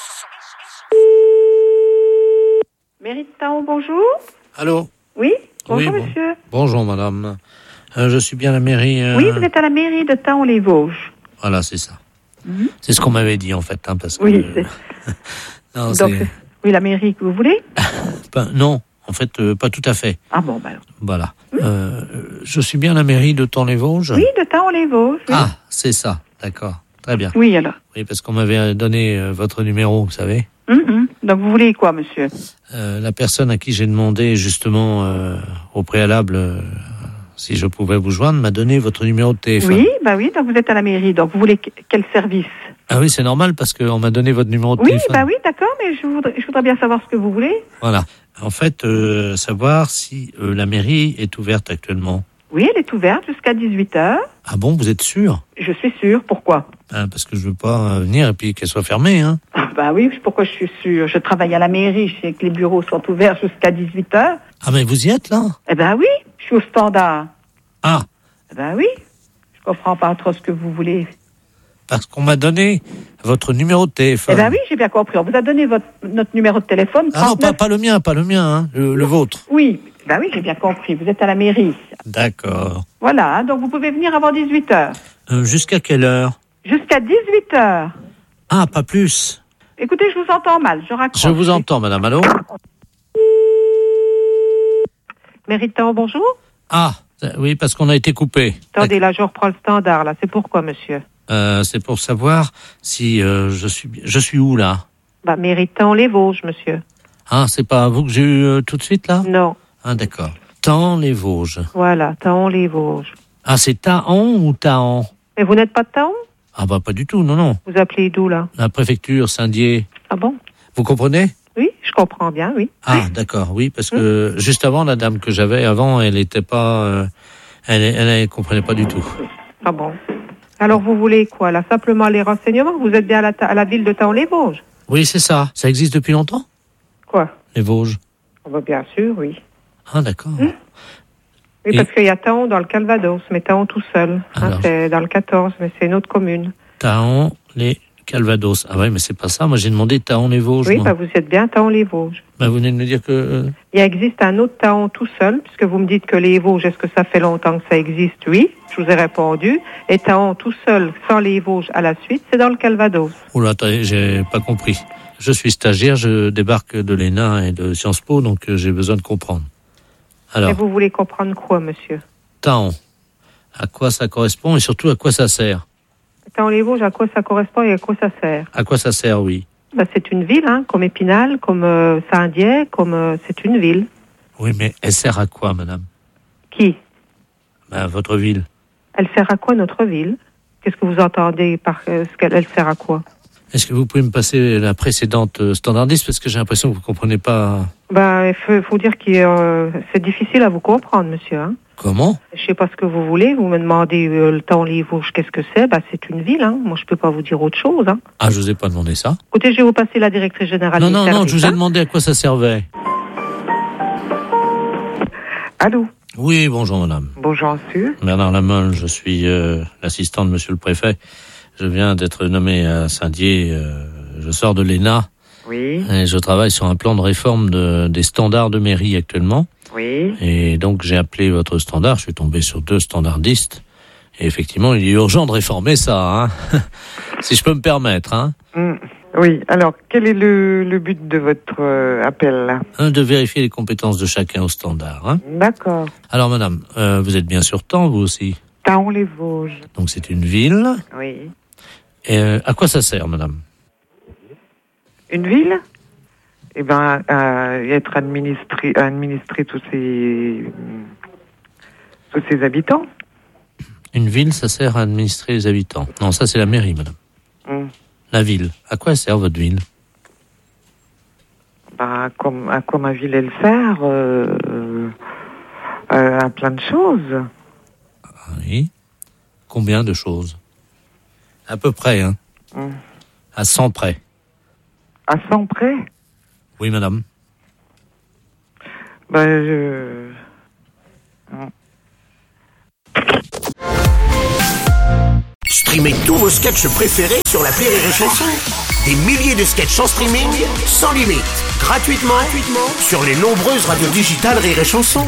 [SPEAKER 7] Mairie de Taon, bonjour.
[SPEAKER 9] Allô?
[SPEAKER 7] Oui, bonjour
[SPEAKER 9] Oui, bon-
[SPEAKER 7] monsieur.
[SPEAKER 9] Bonjour, madame. Euh, je suis bien à la mairie. euh,
[SPEAKER 7] Oui, vous êtes à la mairie de Taon-les-Vosges.
[SPEAKER 9] Voilà, c'est ça. C'est ce qu'on m'avait dit, en fait, hein, parce que.
[SPEAKER 7] Oui, c'est-
[SPEAKER 9] non,
[SPEAKER 7] Donc,
[SPEAKER 9] c'est-
[SPEAKER 7] c'est- oui, la mairie que vous voulez?
[SPEAKER 9] pas- non, en fait, euh, pas tout à fait.
[SPEAKER 7] Ah bon, bah alors.
[SPEAKER 9] Voilà. Euh, je suis bien à la mairie de Taon-les-Vosges.
[SPEAKER 7] Oui, de Taon-les-Vosges. Oui.
[SPEAKER 9] Ah, c'est ça. D'accord. Très bien.
[SPEAKER 7] Oui, alors.
[SPEAKER 9] Oui, parce qu'on m'avait donné euh, votre numéro, vous savez.
[SPEAKER 7] Mhm. Donc, vous voulez quoi, monsieur?
[SPEAKER 9] Euh, la personne à qui j'ai demandé justement euh, au préalable euh, si je pouvais vous joindre m'a donné votre numéro de téléphone.
[SPEAKER 7] Oui, bah oui, donc vous êtes à la mairie. Donc, vous voulez que- quel service?
[SPEAKER 9] Ah oui, c'est normal parce qu'on m'a donné votre numéro de
[SPEAKER 7] Oui,
[SPEAKER 9] téléphone.
[SPEAKER 7] bah oui, d'accord, mais je voudrais, je voudrais bien savoir ce que vous voulez.
[SPEAKER 9] Voilà. En fait, euh, savoir si euh, la mairie est ouverte actuellement.
[SPEAKER 7] Oui, elle est ouverte jusqu'à dix-huit heures.
[SPEAKER 9] Ah bon, vous êtes sûr?
[SPEAKER 7] Je suis sûre. Pourquoi?
[SPEAKER 9] Ah, parce que je veux pas euh, venir et puis qu'elle soit fermée, hein.
[SPEAKER 7] Ah, bah oui, pourquoi je suis sûre? Je travaille à la mairie, je sais que les bureaux sont ouverts jusqu'à dix-huit heures.
[SPEAKER 9] Ah mais vous y êtes là?
[SPEAKER 7] Eh ben oui, je suis au standard.
[SPEAKER 9] Ah,
[SPEAKER 7] Eh ben oui, je comprends pas trop ce que vous voulez.
[SPEAKER 9] parce qu'on m'a donné votre numéro de téléphone.
[SPEAKER 7] Eh ben oui, j'ai bien compris. On vous a donné votre, notre numéro de téléphone.
[SPEAKER 9] Ah non, pas,
[SPEAKER 7] trente-neuf.
[SPEAKER 9] pas le mien, pas le mien, hein, le, le vôtre.
[SPEAKER 7] Oui, ben oui, j'ai bien compris. Vous êtes à la mairie.
[SPEAKER 9] D'accord.
[SPEAKER 7] Voilà, hein, donc vous pouvez venir avant dix-huit heures.
[SPEAKER 9] Euh, jusqu'à quelle heure?
[SPEAKER 7] Jusqu'à dix-huit heures.
[SPEAKER 9] Ah, pas plus.
[SPEAKER 7] Écoutez, je vous entends mal, je raccroche.
[SPEAKER 9] Je vous entends, madame. Allô?
[SPEAKER 7] Méritant, bonjour.
[SPEAKER 9] Ah, euh, oui, parce qu'on a été coupé.
[SPEAKER 7] Attendez, là, je reprends le standard, là. C'est pourquoi, monsieur?
[SPEAKER 9] Euh, c'est pour savoir si euh, je suis je suis où là?
[SPEAKER 7] Bah, Méritant les Vosges, monsieur.
[SPEAKER 9] Ah, c'est pas vous que j'ai eu euh, tout de suite là?
[SPEAKER 7] Non,
[SPEAKER 9] Ah, d'accord. Taon-les-Vosges.
[SPEAKER 7] voilà, Taon les Vosges.
[SPEAKER 9] Ah, c'est Taon ou Taon?
[SPEAKER 7] Mais vous n'êtes pas de Taon?
[SPEAKER 9] Ah bah pas du tout, non, non.
[SPEAKER 7] Vous appelez d'où, là?
[SPEAKER 9] La préfecture, Saint-Dié.
[SPEAKER 7] Ah bon?
[SPEAKER 9] Vous comprenez?
[SPEAKER 7] Oui, je comprends bien, oui.
[SPEAKER 9] Ah, d'accord, oui, parce que juste avant, la dame que j'avais avant, elle était pas... euh, elle, elle, elle comprenait pas du tout.
[SPEAKER 7] Ah bon? Alors, vous voulez quoi, là? Simplement les renseignements? Vous êtes bien à la, ta- à la ville de Taon-les-Vosges?
[SPEAKER 9] Oui, c'est ça. Ça existe depuis longtemps,
[SPEAKER 7] Quoi?
[SPEAKER 9] les Vosges?
[SPEAKER 7] Ah bah, bien sûr, oui.
[SPEAKER 9] Ah, d'accord.
[SPEAKER 7] Oui,
[SPEAKER 9] Et-
[SPEAKER 7] parce qu'il y a Taon dans le Calvados, mais Taon tout seul. Hein,
[SPEAKER 9] Alors.
[SPEAKER 7] c'est dans le quatorze, mais c'est une autre commune.
[SPEAKER 9] Taon, les Calvados. Ah ouais, mais c'est pas ça. Moi, j'ai demandé Taon-les-Vosges.
[SPEAKER 7] Oui,
[SPEAKER 9] moi.
[SPEAKER 7] bah, vous êtes bien Taon-les-Vosges.
[SPEAKER 9] Bah, vous venez de me dire que... euh,
[SPEAKER 7] Il existe un autre Taon tout seul, puisque vous me dites que les Vosges, est-ce que ça fait longtemps que ça existe? Oui, je vous ai répondu. Et Taon tout seul, sans les Vosges à la suite, c'est dans le Calvados.
[SPEAKER 9] Oula, attendez, j'ai pas compris. Je suis stagiaire, je débarque de l'E N A et de Sciences Po, donc euh, j'ai besoin de comprendre. Alors,
[SPEAKER 7] Et vous voulez comprendre quoi, monsieur?
[SPEAKER 9] Taon, à quoi ça correspond et surtout à quoi ça sert?
[SPEAKER 7] Taon-les-Vosges, à quoi ça correspond et à quoi ça sert?
[SPEAKER 9] À quoi ça sert, oui.
[SPEAKER 7] Bah, c'est une ville, hein, comme Épinal, comme euh, Saint-Dié, comme euh, c'est une ville.
[SPEAKER 9] Oui, mais elle sert à quoi, madame?
[SPEAKER 7] Qui?
[SPEAKER 9] Bah, votre ville.
[SPEAKER 7] Elle sert à quoi, notre ville? Qu'est-ce que vous entendez par euh, ce qu'elle elle sert à quoi?
[SPEAKER 9] Est-ce que vous pouvez me passer la précédente euh, standardiste parce que j'ai l'impression que vous comprenez pas...
[SPEAKER 7] Ben, il faut, faut dire que euh, c'est difficile à vous comprendre, monsieur. Hein.
[SPEAKER 9] Comment?
[SPEAKER 7] Je sais pas ce que vous voulez. Vous me demandez euh, le Taon-les-Vosges, qu'est-ce que c'est? Ben, c'est une ville. Hein. Moi, je peux pas vous dire autre chose. Hein.
[SPEAKER 9] Ah, je vous ai pas demandé ça.
[SPEAKER 7] Écoutez, je vais vous passer la directrice générale.
[SPEAKER 9] Non,
[SPEAKER 7] du
[SPEAKER 9] non, non,
[SPEAKER 7] service,
[SPEAKER 9] je vous ai
[SPEAKER 7] hein.
[SPEAKER 9] demandé à quoi ça servait.
[SPEAKER 7] Allô?
[SPEAKER 9] Oui, bonjour madame.
[SPEAKER 7] Bonjour, monsieur.
[SPEAKER 9] Bernard Lamolle, je suis euh, l'assistant de monsieur le préfet. Je viens d'être nommé à Saint-Dié. Euh, je sors de l'E N A
[SPEAKER 7] Oui,
[SPEAKER 9] et je travaille sur un plan de réforme de, des standards de mairie actuellement.
[SPEAKER 7] oui.
[SPEAKER 9] Et donc j'ai appelé votre standard, je suis tombé sur deux standardistes. Et effectivement, il est urgent de réformer ça, hein. Si je peux me permettre, hein.
[SPEAKER 10] Mm. Oui, alors quel est le, le but de votre euh, appel là?
[SPEAKER 9] Un, de vérifier les compétences de chacun au standard, hein.
[SPEAKER 10] D'accord.
[SPEAKER 9] Alors madame, euh, vous êtes bien sur Taon, vous aussi?
[SPEAKER 10] Taon-les-Vosges.
[SPEAKER 9] Donc c'est une ville.
[SPEAKER 10] Oui.
[SPEAKER 9] Et euh, à quoi ça sert, madame?
[SPEAKER 10] Une ville? Eh ben, à être administré, à administrer tous ses, tous ses habitants.
[SPEAKER 9] Une ville, ça sert à administrer les habitants. Non, ça c'est la mairie, madame.
[SPEAKER 10] Mm.
[SPEAKER 9] La ville. À quoi sert votre ville?
[SPEAKER 10] Bah, comme, à quoi ma ville elle sert, euh, euh, À plein de choses.
[SPEAKER 9] Oui. Combien de choses? À peu près, hein.
[SPEAKER 10] Hum.
[SPEAKER 9] À cent près.
[SPEAKER 10] À cent près?
[SPEAKER 9] Oui, madame.
[SPEAKER 10] Ben, je... Hum.
[SPEAKER 3] Streamez tous vos sketchs préférés sur l'appli Rire et Chanson. Des milliers de sketchs en streaming, sans limite, gratuitement, gratuitement sur les nombreuses radios digitales Rire et Chanson.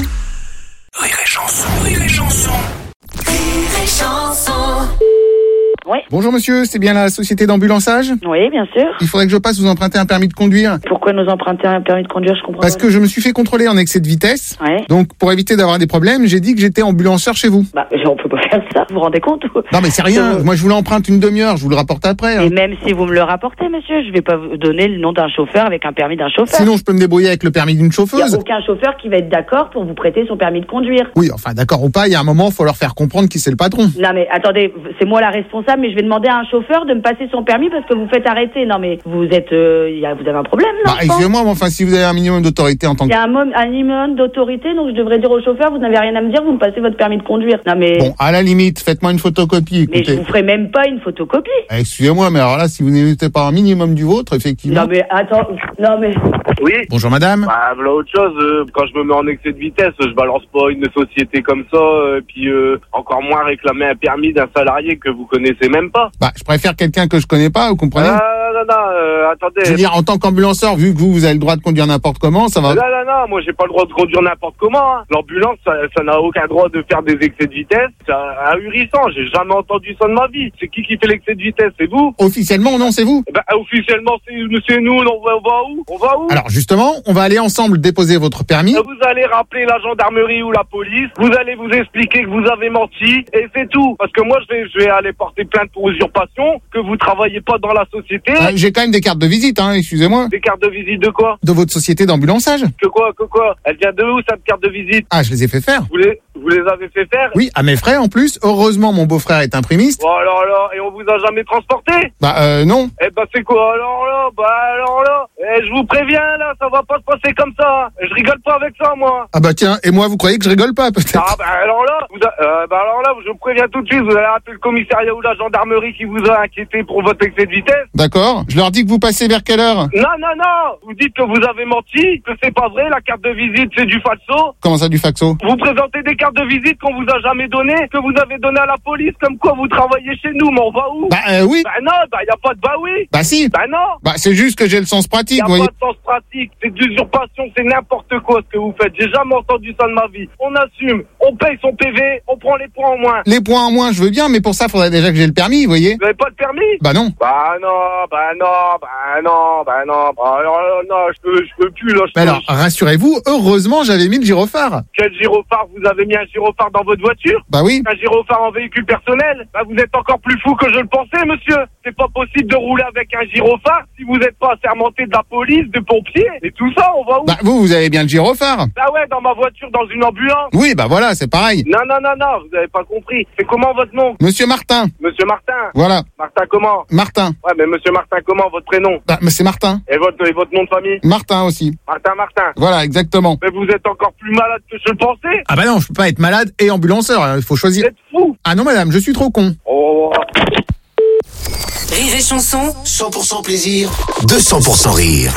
[SPEAKER 3] Rire et Chanson, Rire et Chanson. Rire et Chanson.
[SPEAKER 5] Oui. Bonjour monsieur, c'est bien la société d'ambulançage?
[SPEAKER 11] Oui, bien sûr.
[SPEAKER 5] Il faudrait que je passe vous emprunter un permis de conduire.
[SPEAKER 11] Pourquoi nous emprunter un permis de conduire, je comprends
[SPEAKER 5] Parce
[SPEAKER 11] pas.
[SPEAKER 5] que je me suis fait contrôler en excès de vitesse.
[SPEAKER 11] Ouais.
[SPEAKER 5] Donc pour éviter d'avoir des problèmes, j'ai dit que j'étais ambulanceur chez vous.
[SPEAKER 11] Bah, on peut pas faire ça, vous vous rendez compte?
[SPEAKER 5] Non mais c'est rien,
[SPEAKER 11] Euh,
[SPEAKER 5] moi je vous l'emprunte une demi-heure, je vous le rapporte après. hein.
[SPEAKER 11] Et même si vous me le rapportez, monsieur, je vais pas vous donner le nom d'un chauffeur avec un permis d'un chauffeur.
[SPEAKER 5] Sinon je peux me débrouiller avec le permis d'une
[SPEAKER 11] Il n'y
[SPEAKER 5] chauffeuse.
[SPEAKER 11] a aucun chauffeur qui va être d'accord pour vous prêter son permis de conduire.
[SPEAKER 5] Oui, enfin d'accord ou pas, il y a un moment, il faut leur faire comprendre qui c'est le patron.
[SPEAKER 11] Non mais attendez, c'est moi la responsable, mais je vais demander à un chauffeur de me passer son permis parce que vous faites arrêter. Non mais vous êtes, euh, y a, vous avez un problème, non?
[SPEAKER 5] Bah excusez-moi, mais enfin si vous avez un minimum d'autorité en tant
[SPEAKER 11] Il
[SPEAKER 5] que...
[SPEAKER 11] y a un, mo- un minimum d'autorité, donc je devrais dire au chauffeur, vous n'avez rien à me dire, vous me passez votre permis de conduire. Non mais,
[SPEAKER 5] Bon, à la limite, faites-moi une photocopie,
[SPEAKER 11] mais je
[SPEAKER 5] écoutez.
[SPEAKER 11] vous ferai même pas une photocopie.
[SPEAKER 5] Excusez-moi, mais alors là, si vous n'émettez pas un minimum du vôtre, effectivement...
[SPEAKER 11] Non mais attends, non mais...
[SPEAKER 6] Oui.
[SPEAKER 5] Bonjour madame.
[SPEAKER 6] Bah, voilà autre chose. euh, quand je me mets en excès de vitesse, je balance pas une société comme ça, euh, puis euh, encore moins réclamer un permis d'un salarié que vous connaissez même pas.
[SPEAKER 5] Bah, je préfère quelqu'un que je connais pas, vous comprenez?
[SPEAKER 6] Ah, non, non, non, euh, attendez.
[SPEAKER 5] Je veux dire, en tant qu'ambulanceur, vu que vous, vous avez le droit de conduire n'importe comment, ça va...
[SPEAKER 6] Non, non, non, moi j'ai pas le droit de conduire n'importe comment. Hein. L'ambulance, ça, ça n'a aucun droit de faire des excès de vitesse. C'est ahurissant, j'ai jamais entendu ça de ma vie. C'est qui qui fait l'excès de vitesse? C'est vous?
[SPEAKER 5] Officiellement, non, c'est vous.
[SPEAKER 6] Eh ben, officiellement, c'est c'est nous, on va, on va où? On va où?
[SPEAKER 5] Alors justement, on va aller ensemble déposer votre permis.
[SPEAKER 6] Vous allez rappeler la gendarmerie ou la police, vous allez vous expliquer que vous avez menti, et c'est tout. Parce que moi, je vais, je vais aller porter plainte pour usurpation, que vous travaillez pas dans la société.
[SPEAKER 5] Ah, j'ai quand même des cartes de visite, hein, excusez-moi.
[SPEAKER 6] Des cartes de visite de quoi?
[SPEAKER 5] De votre société d'ambulançage.
[SPEAKER 6] Que quoi, que quoi? Elle vient de où, cette carte de visite?
[SPEAKER 5] Ah, je les ai fait faire.
[SPEAKER 6] Vous les, vous les avez fait faire?
[SPEAKER 5] Oui, à mes frais en plus. Heureusement, mon beau-frère est imprimiste.
[SPEAKER 6] Bon, alors là, et on vous a jamais transporté?
[SPEAKER 5] Bah, euh, non.
[SPEAKER 6] Eh ben, c'est quoi, alors là? Bah, alors là, eh, je vous préviens, là, ça va pas se passer comme ça. Je rigole pas avec ça, moi.
[SPEAKER 5] Ah bah tiens, et moi, vous croyez que je rigole pas, peut-être?
[SPEAKER 6] Ah bah alors là, vous a- euh, bah alors là, je vous préviens tout de suite, vous allez appeler le commissariat ou la gendarmerie qui vous a inquiété pour votre excès de vitesse.
[SPEAKER 5] D'accord. Je leur dis que vous passez vers quelle heure?
[SPEAKER 6] Non, non, non. Vous dites que vous avez menti, que c'est pas vrai, la carte de visite c'est du falso.
[SPEAKER 5] Comment ça, du faxo?
[SPEAKER 6] Vous présentez des cartes de visite qu'on vous a jamais données, que vous avez données à la police, comme quoi vous travaillez chez nous, mais on va où?
[SPEAKER 5] Bah, euh, oui.
[SPEAKER 6] Bah non, bah y a pas de bah oui.
[SPEAKER 5] Bah si.
[SPEAKER 6] Bah non.
[SPEAKER 5] Bah, c'est juste que j'ai le sens pratique,
[SPEAKER 6] Y a
[SPEAKER 5] vous voyez.
[SPEAKER 6] pas de sens pratique, c'est de l'usurpation, c'est n'importe quoi ce que vous faites. J'ai jamais entendu ça de ma vie. On assume, on paye son P V, on prend les points en moins.
[SPEAKER 5] Les points en moins, je veux bien, mais pour ça, faudrait déjà que j'ai le permis, vous voyez.
[SPEAKER 6] Vous avez pas de permis?
[SPEAKER 5] Bah non.
[SPEAKER 6] Bah non, bah non, bah non, bah non, bah alors là, non, je peux, je peux plus là. Je
[SPEAKER 5] Mais
[SPEAKER 6] peux-
[SPEAKER 5] alors, rassurez-vous, heureusement, j'avais mis le gyrophare.
[SPEAKER 6] Quel gyrophare? Vous avez mis un gyrophare dans votre voiture?
[SPEAKER 5] Bah oui.
[SPEAKER 6] Un gyrophare en véhicule personnel? Bah vous êtes encore plus fou que je le pensais, monsieur. C'est pas possible de rouler avec un gyrophare si vous n'êtes pas assermenté de la police, de pompiers, et tout ça, on va où?
[SPEAKER 5] Bah vous, vous avez bien le gyrophare.
[SPEAKER 6] Bah ouais, dans ma voiture, dans une ambulance.
[SPEAKER 5] Oui, bah voilà, c'est pareil.
[SPEAKER 6] Non, non, non, non, vous avez pas compris. C'est comment votre nom?
[SPEAKER 5] Monsieur Martin.
[SPEAKER 6] Monsieur Martin.
[SPEAKER 5] Voilà.
[SPEAKER 6] Martin comment?
[SPEAKER 5] Martin.
[SPEAKER 6] Ouais, mais monsieur Martin comment, votre prénom?
[SPEAKER 5] Bah, mais c'est Martin.
[SPEAKER 6] Et votre, et votre nom de famille?
[SPEAKER 5] Martin aussi.
[SPEAKER 6] Martin Martin.
[SPEAKER 5] Voilà, exactement.
[SPEAKER 6] Mais vous êtes encore plus malade que je le pensais.
[SPEAKER 5] Ah bah non, je peux pas être malade et ambulanceur, hein, il faut choisir.
[SPEAKER 6] Vous êtes fou.
[SPEAKER 5] Ah non madame, je suis trop con.
[SPEAKER 6] Oh.
[SPEAKER 3] Rire et Chanson, cent pour cent plaisir, deux cents pour cent rire.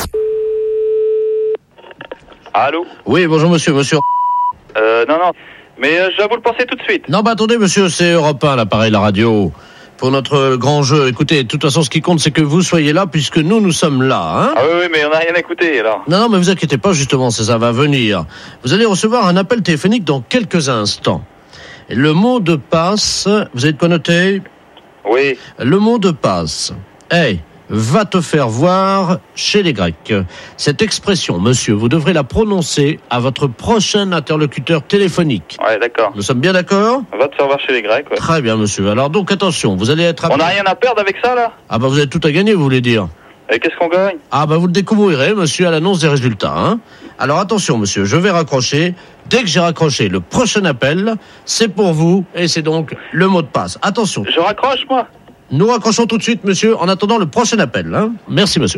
[SPEAKER 12] Allô?
[SPEAKER 9] Oui, bonjour monsieur, monsieur.
[SPEAKER 12] Euh, non, non. Mais euh, je vais vous le passer tout de suite.
[SPEAKER 9] Non, bah attendez monsieur, c'est Europe un, l'appareil, la radio. Pour notre grand jeu, écoutez, de toute façon, ce qui compte, c'est que vous soyez là, puisque nous, nous sommes là, hein.
[SPEAKER 12] Ah oui, oui, mais on n'a rien écouté, alors.
[SPEAKER 9] Non, non, mais vous inquiétez pas, justement, ça, ça va venir. Vous allez recevoir un appel téléphonique dans quelques instants. Et le mot de passe, vous avez de quoi noter?
[SPEAKER 12] Oui.
[SPEAKER 9] Le mot de passe. Hey, va te faire voir chez les Grecs. Cette expression, monsieur, vous devrez la prononcer à votre prochain interlocuteur téléphonique.
[SPEAKER 12] Ouais, d'accord.
[SPEAKER 9] Nous sommes bien d'accord?
[SPEAKER 12] Va te faire voir chez les Grecs, ouais.
[SPEAKER 9] Très bien, monsieur. Alors donc, attention, vous allez être...
[SPEAKER 12] On n'a rien à perdre avec ça, là?
[SPEAKER 9] Ah bah vous avez tout à gagner, vous voulez dire?
[SPEAKER 12] Et qu'est-ce qu'on gagne?
[SPEAKER 9] Ah bah vous le découvrirez, monsieur, à l'annonce des résultats, hein. Alors attention, monsieur, je vais raccrocher. Dès que j'ai raccroché le prochain appel, c'est pour vous, et c'est donc le mot de passe. Attention.
[SPEAKER 12] Je raccroche, moi?
[SPEAKER 9] Nous raccrochons tout de suite, monsieur, en attendant le prochain appel, hein. Merci, monsieur.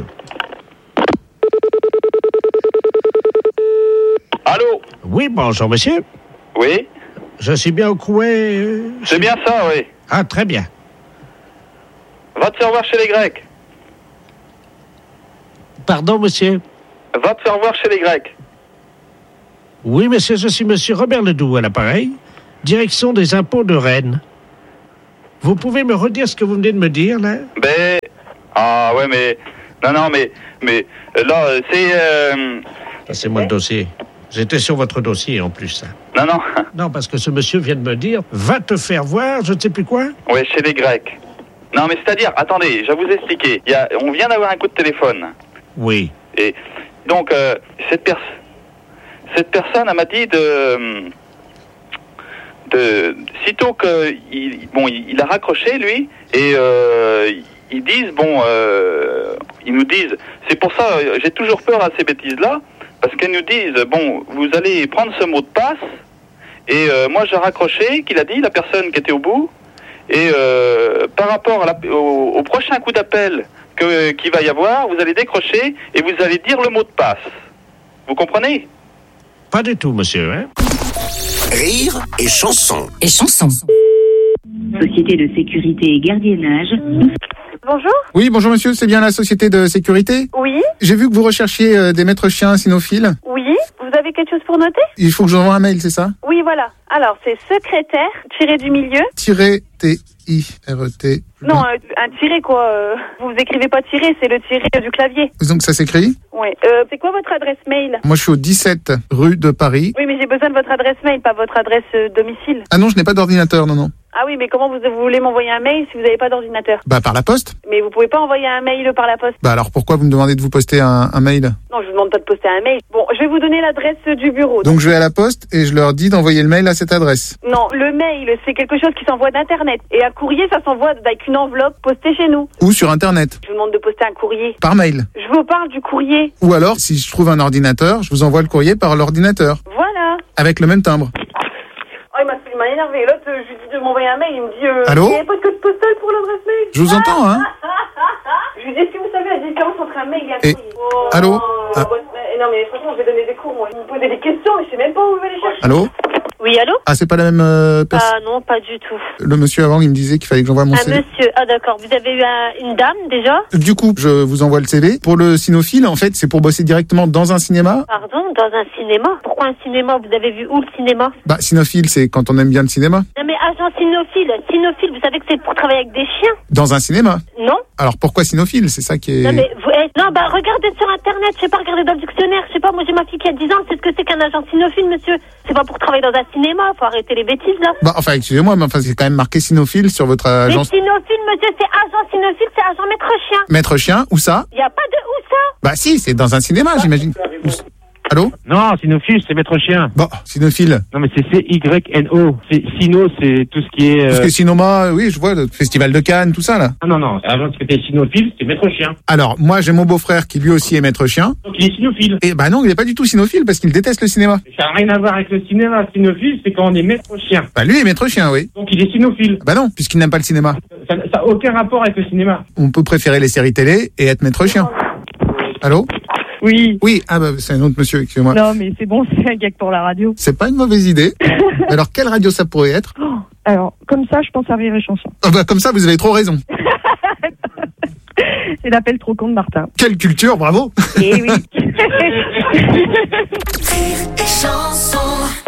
[SPEAKER 12] Allô?
[SPEAKER 9] Oui, bonjour, monsieur.
[SPEAKER 12] Oui.
[SPEAKER 9] Je suis bien au Couet. euh,
[SPEAKER 12] C'est bien ça, oui.
[SPEAKER 9] Ah, très bien.
[SPEAKER 12] Va te faire voir chez les Grecs.
[SPEAKER 9] Pardon, monsieur?
[SPEAKER 12] Va te faire voir chez les Grecs.
[SPEAKER 9] Oui, monsieur, je suis monsieur Robert Ledoux à l'appareil. Direction des impôts de Rennes. Vous pouvez me redire ce que vous venez de me dire, là?
[SPEAKER 12] Ben... Ah ouais, mais... Non, non, mais... Mais là, c'est... Euh...
[SPEAKER 9] Passez-moi le dossier. J'étais sur votre dossier, en plus. Hein.
[SPEAKER 12] Non, non.
[SPEAKER 9] Non, parce que ce monsieur vient de me dire, va te faire voir, je ne sais plus quoi.
[SPEAKER 12] Ouais, chez les Grecs. Non, mais c'est-à-dire, attendez, je vais vous expliquer. Il y a... On vient d'avoir un coup de téléphone.
[SPEAKER 9] Oui.
[SPEAKER 12] Et donc, euh, cette, pers... cette personne, elle m'a dit de... de... Sitôt qu'il bon, il, il a raccroché, lui, et euh, ils disent, bon, euh, ils nous disent, c'est pour ça, j'ai toujours peur à ces bêtises-là, parce qu'elles nous disent, bon, vous allez prendre ce mot de passe, et euh, moi j'ai raccroché, qu'il a dit, la personne qui était au bout, et euh, par rapport à la, au, au prochain coup d'appel que, qu'il va y avoir, vous allez décrocher, et vous allez dire le mot de passe. Vous comprenez?
[SPEAKER 9] Pas du tout, monsieur, hein?
[SPEAKER 3] Rire et chanson.
[SPEAKER 13] Et chanson. Société de sécurité et gardiennage.
[SPEAKER 4] Bonjour.
[SPEAKER 5] Oui, bonjour monsieur, c'est bien la société de sécurité?
[SPEAKER 4] Oui.
[SPEAKER 5] J'ai vu que vous recherchiez euh, des maîtres chiens cynophiles.
[SPEAKER 4] Oui. Vous avez quelque chose pour noter?
[SPEAKER 5] Il faut que je vous envoie un mail, c'est ça?
[SPEAKER 4] Oui, voilà. Alors, c'est secrétaire, tiré du milieu.
[SPEAKER 5] Tiré T I R E T.
[SPEAKER 4] Non, un, un tiré, quoi. Euh, vous écrivez pas tiré, c'est le tiré du clavier.
[SPEAKER 5] Donc ça s'écrit?
[SPEAKER 4] Oui. Euh, c'est quoi votre adresse mail?
[SPEAKER 5] Moi je suis au dix-sept rue de Paris.
[SPEAKER 4] Oui, mais j'ai besoin de votre adresse mail, pas votre adresse euh, domicile.
[SPEAKER 5] Ah non, je n'ai pas d'ordinateur, non, non.
[SPEAKER 4] Ah oui, mais comment vous, vous voulez m'envoyer un mail si vous n'avez pas d'ordinateur?
[SPEAKER 5] Bah par la poste.
[SPEAKER 4] Mais vous pouvez pas envoyer un mail par la poste.
[SPEAKER 5] Bah alors pourquoi vous me demandez de vous poster un, un mail?
[SPEAKER 4] Non, je vous demande pas de poster un mail. Bon, je vais vous donner l'adresse du bureau.
[SPEAKER 5] Donc je vais à la poste et je leur dis d'envoyer le mail à cette adresse.
[SPEAKER 4] Non, le mail, c'est quelque chose qui s'envoie d'internet. Et un courrier, ça s'envoie avec une enveloppe postée chez nous.
[SPEAKER 5] Ou sur internet.
[SPEAKER 4] Je vous demande de poster un courrier.
[SPEAKER 5] Par mail.
[SPEAKER 4] Je vous parle du courrier.
[SPEAKER 5] Ou alors, si je trouve un ordinateur, je vous envoie le courrier par l'ordinateur.
[SPEAKER 4] Voilà.
[SPEAKER 5] Avec le même timbre.
[SPEAKER 4] Oh, il m'a, il m'a énervé. L'autre, euh, je lui dis de m'envoyer un mail, il me dit... Euh,
[SPEAKER 5] Allô?
[SPEAKER 4] il n'y a pas de code postal pour l'adresse mail.
[SPEAKER 5] Je vous entends, hein.
[SPEAKER 4] Je lui dis, est-ce que vous savez la différence entre un mail et un
[SPEAKER 5] Et...
[SPEAKER 4] courrier? Oh,
[SPEAKER 5] Allô?
[SPEAKER 4] ah. Bon, non, mais franchement, je vais donner des cours, moi. Vous me posez des questions, mais je sais même pas où vous allez les chercher.
[SPEAKER 5] Allô?
[SPEAKER 4] Oui, allô?
[SPEAKER 5] Ah, c'est pas la même euh, personne?
[SPEAKER 4] Ah non, pas du tout.
[SPEAKER 5] Le monsieur avant, il me disait qu'il fallait que j'envoie mon
[SPEAKER 4] Un
[SPEAKER 5] C V.
[SPEAKER 4] monsieur, ah d'accord. Vous avez eu un, une dame, déjà?
[SPEAKER 5] Du coup, je vous envoie le C V. Pour le cynophile, en fait, c'est pour bosser directement dans un cinéma.
[SPEAKER 4] Pardon, dans un cinéma? Pourquoi un cinéma? Vous avez vu où le cinéma?
[SPEAKER 5] Bah, cynophile, c'est quand on aime bien le cinéma.
[SPEAKER 4] Non mais agent cynophile, cynophile, vous savez que c'est pour travailler avec des chiens?
[SPEAKER 5] Dans un cinéma.
[SPEAKER 4] Non.
[SPEAKER 5] Alors pourquoi cynophile? C'est ça qui est...
[SPEAKER 4] Non mais vous, eh, non bah regardez sur internet, je sais pas, regardez dans le dictionnaire, je sais pas, moi j'ai ma fille qui a dix ans, c'est ce que c'est qu'un agent cynophile, monsieur. C'est pas pour travailler dans un cinéma, faut arrêter les bêtises là.
[SPEAKER 5] Bah enfin excusez-moi, mais enfin c'est quand même marqué cynophile sur votre agence.
[SPEAKER 4] Mais cynophile, monsieur, c'est agent cynophile, c'est agent maître chien.
[SPEAKER 5] Maître chien, où ça?
[SPEAKER 4] Y a pas de où ça?
[SPEAKER 5] Bah si, c'est dans un cinéma, j'imagine. Où... Allô?
[SPEAKER 14] Non, cynophile, c'est maître chien.
[SPEAKER 5] Bon, cynophile.
[SPEAKER 14] Non, mais c'est C Y N O. C'est Cyno, c'est tout ce qui est... Euh...
[SPEAKER 5] Tout ce qui est cinéma, oui, je vois, le festival de Cannes, tout ça, là.
[SPEAKER 14] Ah non, non, avant que t'es cynophile, c'est maître chien.
[SPEAKER 5] Alors, moi, j'ai mon beau-frère qui lui aussi est maître chien.
[SPEAKER 14] Donc il est cynophile.
[SPEAKER 5] Et bah non, il est pas du tout cynophile parce qu'il déteste le cinéma.
[SPEAKER 14] Ça n'a rien à voir avec le cinéma. Cynophile, c'est quand on est maître chien.
[SPEAKER 5] Bah lui est maître chien, oui.
[SPEAKER 14] Donc il est cynophile.
[SPEAKER 5] Bah non, puisqu'il n'aime pas le cinéma.
[SPEAKER 14] Ça n'a aucun rapport avec le cinéma.
[SPEAKER 5] On peut préférer les séries télé et être maître chien. Allô?
[SPEAKER 10] Oui.
[SPEAKER 5] Oui, ah bah c'est un autre monsieur, excusez-moi.
[SPEAKER 10] Non, mais c'est bon, c'est un gag pour la radio.
[SPEAKER 5] C'est pas une mauvaise idée. Alors, quelle radio ça pourrait être?
[SPEAKER 10] Oh, alors, comme ça, je pense à Rire et Chanson.
[SPEAKER 5] Ah bah comme ça, vous avez trop raison.
[SPEAKER 10] C'est l'appel trop con de Martin.
[SPEAKER 5] Quelle culture, bravo.
[SPEAKER 10] Eh oui.
[SPEAKER 13] Rire et Chanson.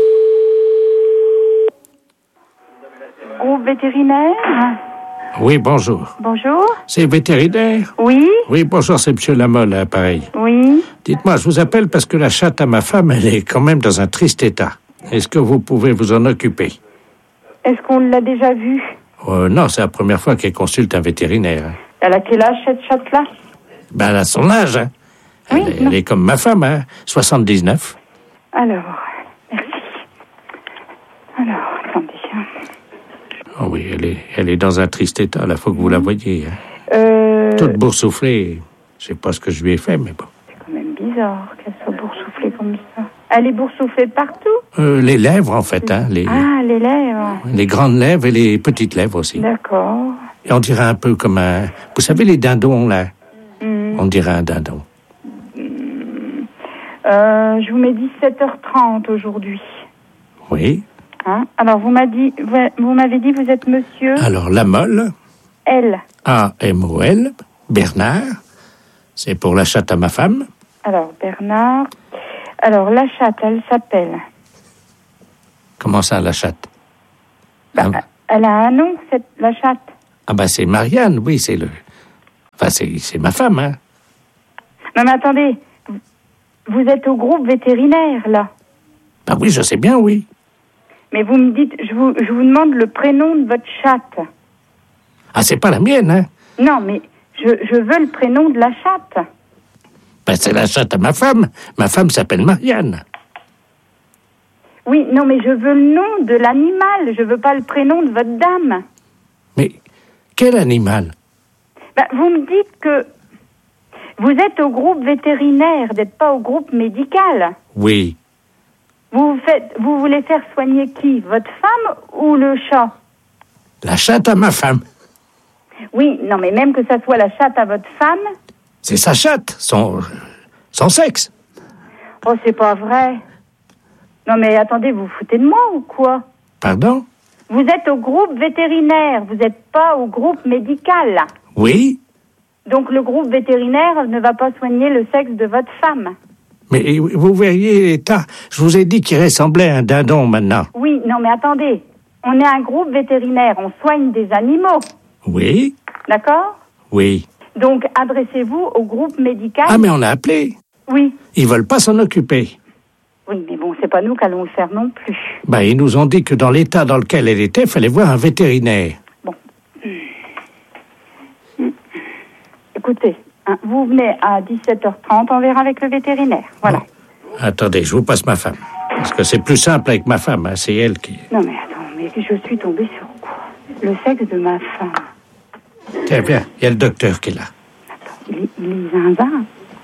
[SPEAKER 15] Groupe vétérinaire.
[SPEAKER 2] Oui, bonjour.
[SPEAKER 15] Bonjour.
[SPEAKER 2] C'est vétérinaire?
[SPEAKER 15] Oui.
[SPEAKER 2] Oui, bonjour, c'est monsieur Lamolle, à l'appareil.
[SPEAKER 15] Oui.
[SPEAKER 2] Dites-moi, je vous appelle parce que la chatte à ma femme, elle est quand même dans un triste état. Est-ce que vous pouvez vous en occuper?
[SPEAKER 15] Est-ce qu'on l'a déjà vue?
[SPEAKER 2] euh, Non, c'est la première fois qu'elle consulte un vétérinaire.
[SPEAKER 15] Elle a quel âge, cette chatte-là?
[SPEAKER 2] Ben, elle a son âge, hein.
[SPEAKER 15] Oui,
[SPEAKER 2] elle, elle est comme ma femme, hein, soixante-dix-neuf.
[SPEAKER 15] Alors, merci. Alors, attendez.
[SPEAKER 2] Oh oui, elle est, elle est dans un triste état, là, faut que vous la voyiez. Hein.
[SPEAKER 15] Euh...
[SPEAKER 2] Toute boursouflée. Je sais pas ce que je lui ai fait, mais bon.
[SPEAKER 15] C'est quand même bizarre qu'elle soit boursouflée comme ça. Elle est boursouflée de partout?
[SPEAKER 2] Euh, les lèvres, en fait, hein. Les,
[SPEAKER 15] ah, les lèvres.
[SPEAKER 2] Les grandes lèvres et les petites lèvres aussi.
[SPEAKER 15] D'accord.
[SPEAKER 2] Et on dirait un peu comme un... Vous savez, les dindons, là?
[SPEAKER 15] Mm.
[SPEAKER 2] On dirait un dindon.
[SPEAKER 15] Mm. Euh, je vous mets dix-sept heures trente aujourd'hui.
[SPEAKER 2] Oui.
[SPEAKER 15] Hein. Alors, vous m'avez dit, vous, vous m'avez dit, vous êtes monsieur
[SPEAKER 2] Alors, la molle,
[SPEAKER 15] L.
[SPEAKER 2] A M O L, Bernard, c'est pour la chatte à ma femme.
[SPEAKER 15] Alors, Bernard. Alors, la chatte, elle s'appelle...
[SPEAKER 2] Comment ça, la chatte?
[SPEAKER 15] Bah, ah. Elle a un nom, cette, la chatte.
[SPEAKER 2] Ah ben, c'est Marianne, oui, c'est le... Enfin, c'est, c'est ma femme, hein.
[SPEAKER 15] Non, mais attendez, vous êtes au groupe vétérinaire, là.
[SPEAKER 2] Ben oui, je sais bien, oui.
[SPEAKER 15] Mais vous me dites, je vous, je vous demande le prénom de votre chatte.
[SPEAKER 2] Ah, c'est pas la mienne, hein?
[SPEAKER 15] Non, mais je, je veux le prénom de la chatte.
[SPEAKER 2] Ben, c'est la chatte à ma femme. Ma femme s'appelle Marianne.
[SPEAKER 15] Oui, non, mais je veux le nom de l'animal. Je veux pas le prénom de votre dame.
[SPEAKER 2] Mais quel animal?
[SPEAKER 15] Ben, vous me dites que vous êtes au groupe vétérinaire, n'êtes pas au groupe médical.
[SPEAKER 2] Oui.
[SPEAKER 15] Vous faites, vous voulez faire soigner qui? Votre femme ou le chat?
[SPEAKER 2] La chatte à ma femme.
[SPEAKER 15] Oui, non, mais même que ça soit la chatte à votre femme.
[SPEAKER 2] C'est sa chatte, son, son sexe.
[SPEAKER 15] Oh, c'est pas vrai. Non, mais attendez, vous vous foutez de moi ou quoi?
[SPEAKER 2] Pardon?
[SPEAKER 15] Vous êtes au groupe vétérinaire, vous n'êtes pas au groupe médical.
[SPEAKER 2] Oui.
[SPEAKER 15] Donc le groupe vétérinaire ne va pas soigner le sexe de votre femme.
[SPEAKER 2] Mais vous verriez l'état. Je vous ai dit qu'il ressemblait à un dindon maintenant.
[SPEAKER 15] Oui, non, mais attendez. On est un groupe vétérinaire, on soigne des animaux.
[SPEAKER 2] Oui.
[SPEAKER 15] D'accord?
[SPEAKER 2] Oui.
[SPEAKER 15] Donc adressez-vous au groupe médical.
[SPEAKER 2] Ah, mais on a appelé.
[SPEAKER 15] Oui.
[SPEAKER 2] Ils veulent pas s'en occuper.
[SPEAKER 15] Oui, mais bon, c'est pas nous qui allons le faire non plus.
[SPEAKER 2] Ben, ils nous ont dit que dans l'état dans lequel elle était, il fallait voir un vétérinaire.
[SPEAKER 15] Bon. Écoutez, hein, vous venez à dix-sept heures trente, on verra avec le vétérinaire. Voilà.
[SPEAKER 2] Bon. Attendez, je vous passe ma femme. Parce que c'est plus simple avec ma femme, hein, c'est elle qui...
[SPEAKER 15] Non, mais attends, mais je suis tombée sur quoi? Le sexe de ma femme.
[SPEAKER 2] Tiens, bien, il y a le docteur qui est là.
[SPEAKER 15] Attends, il est, il est zinzin.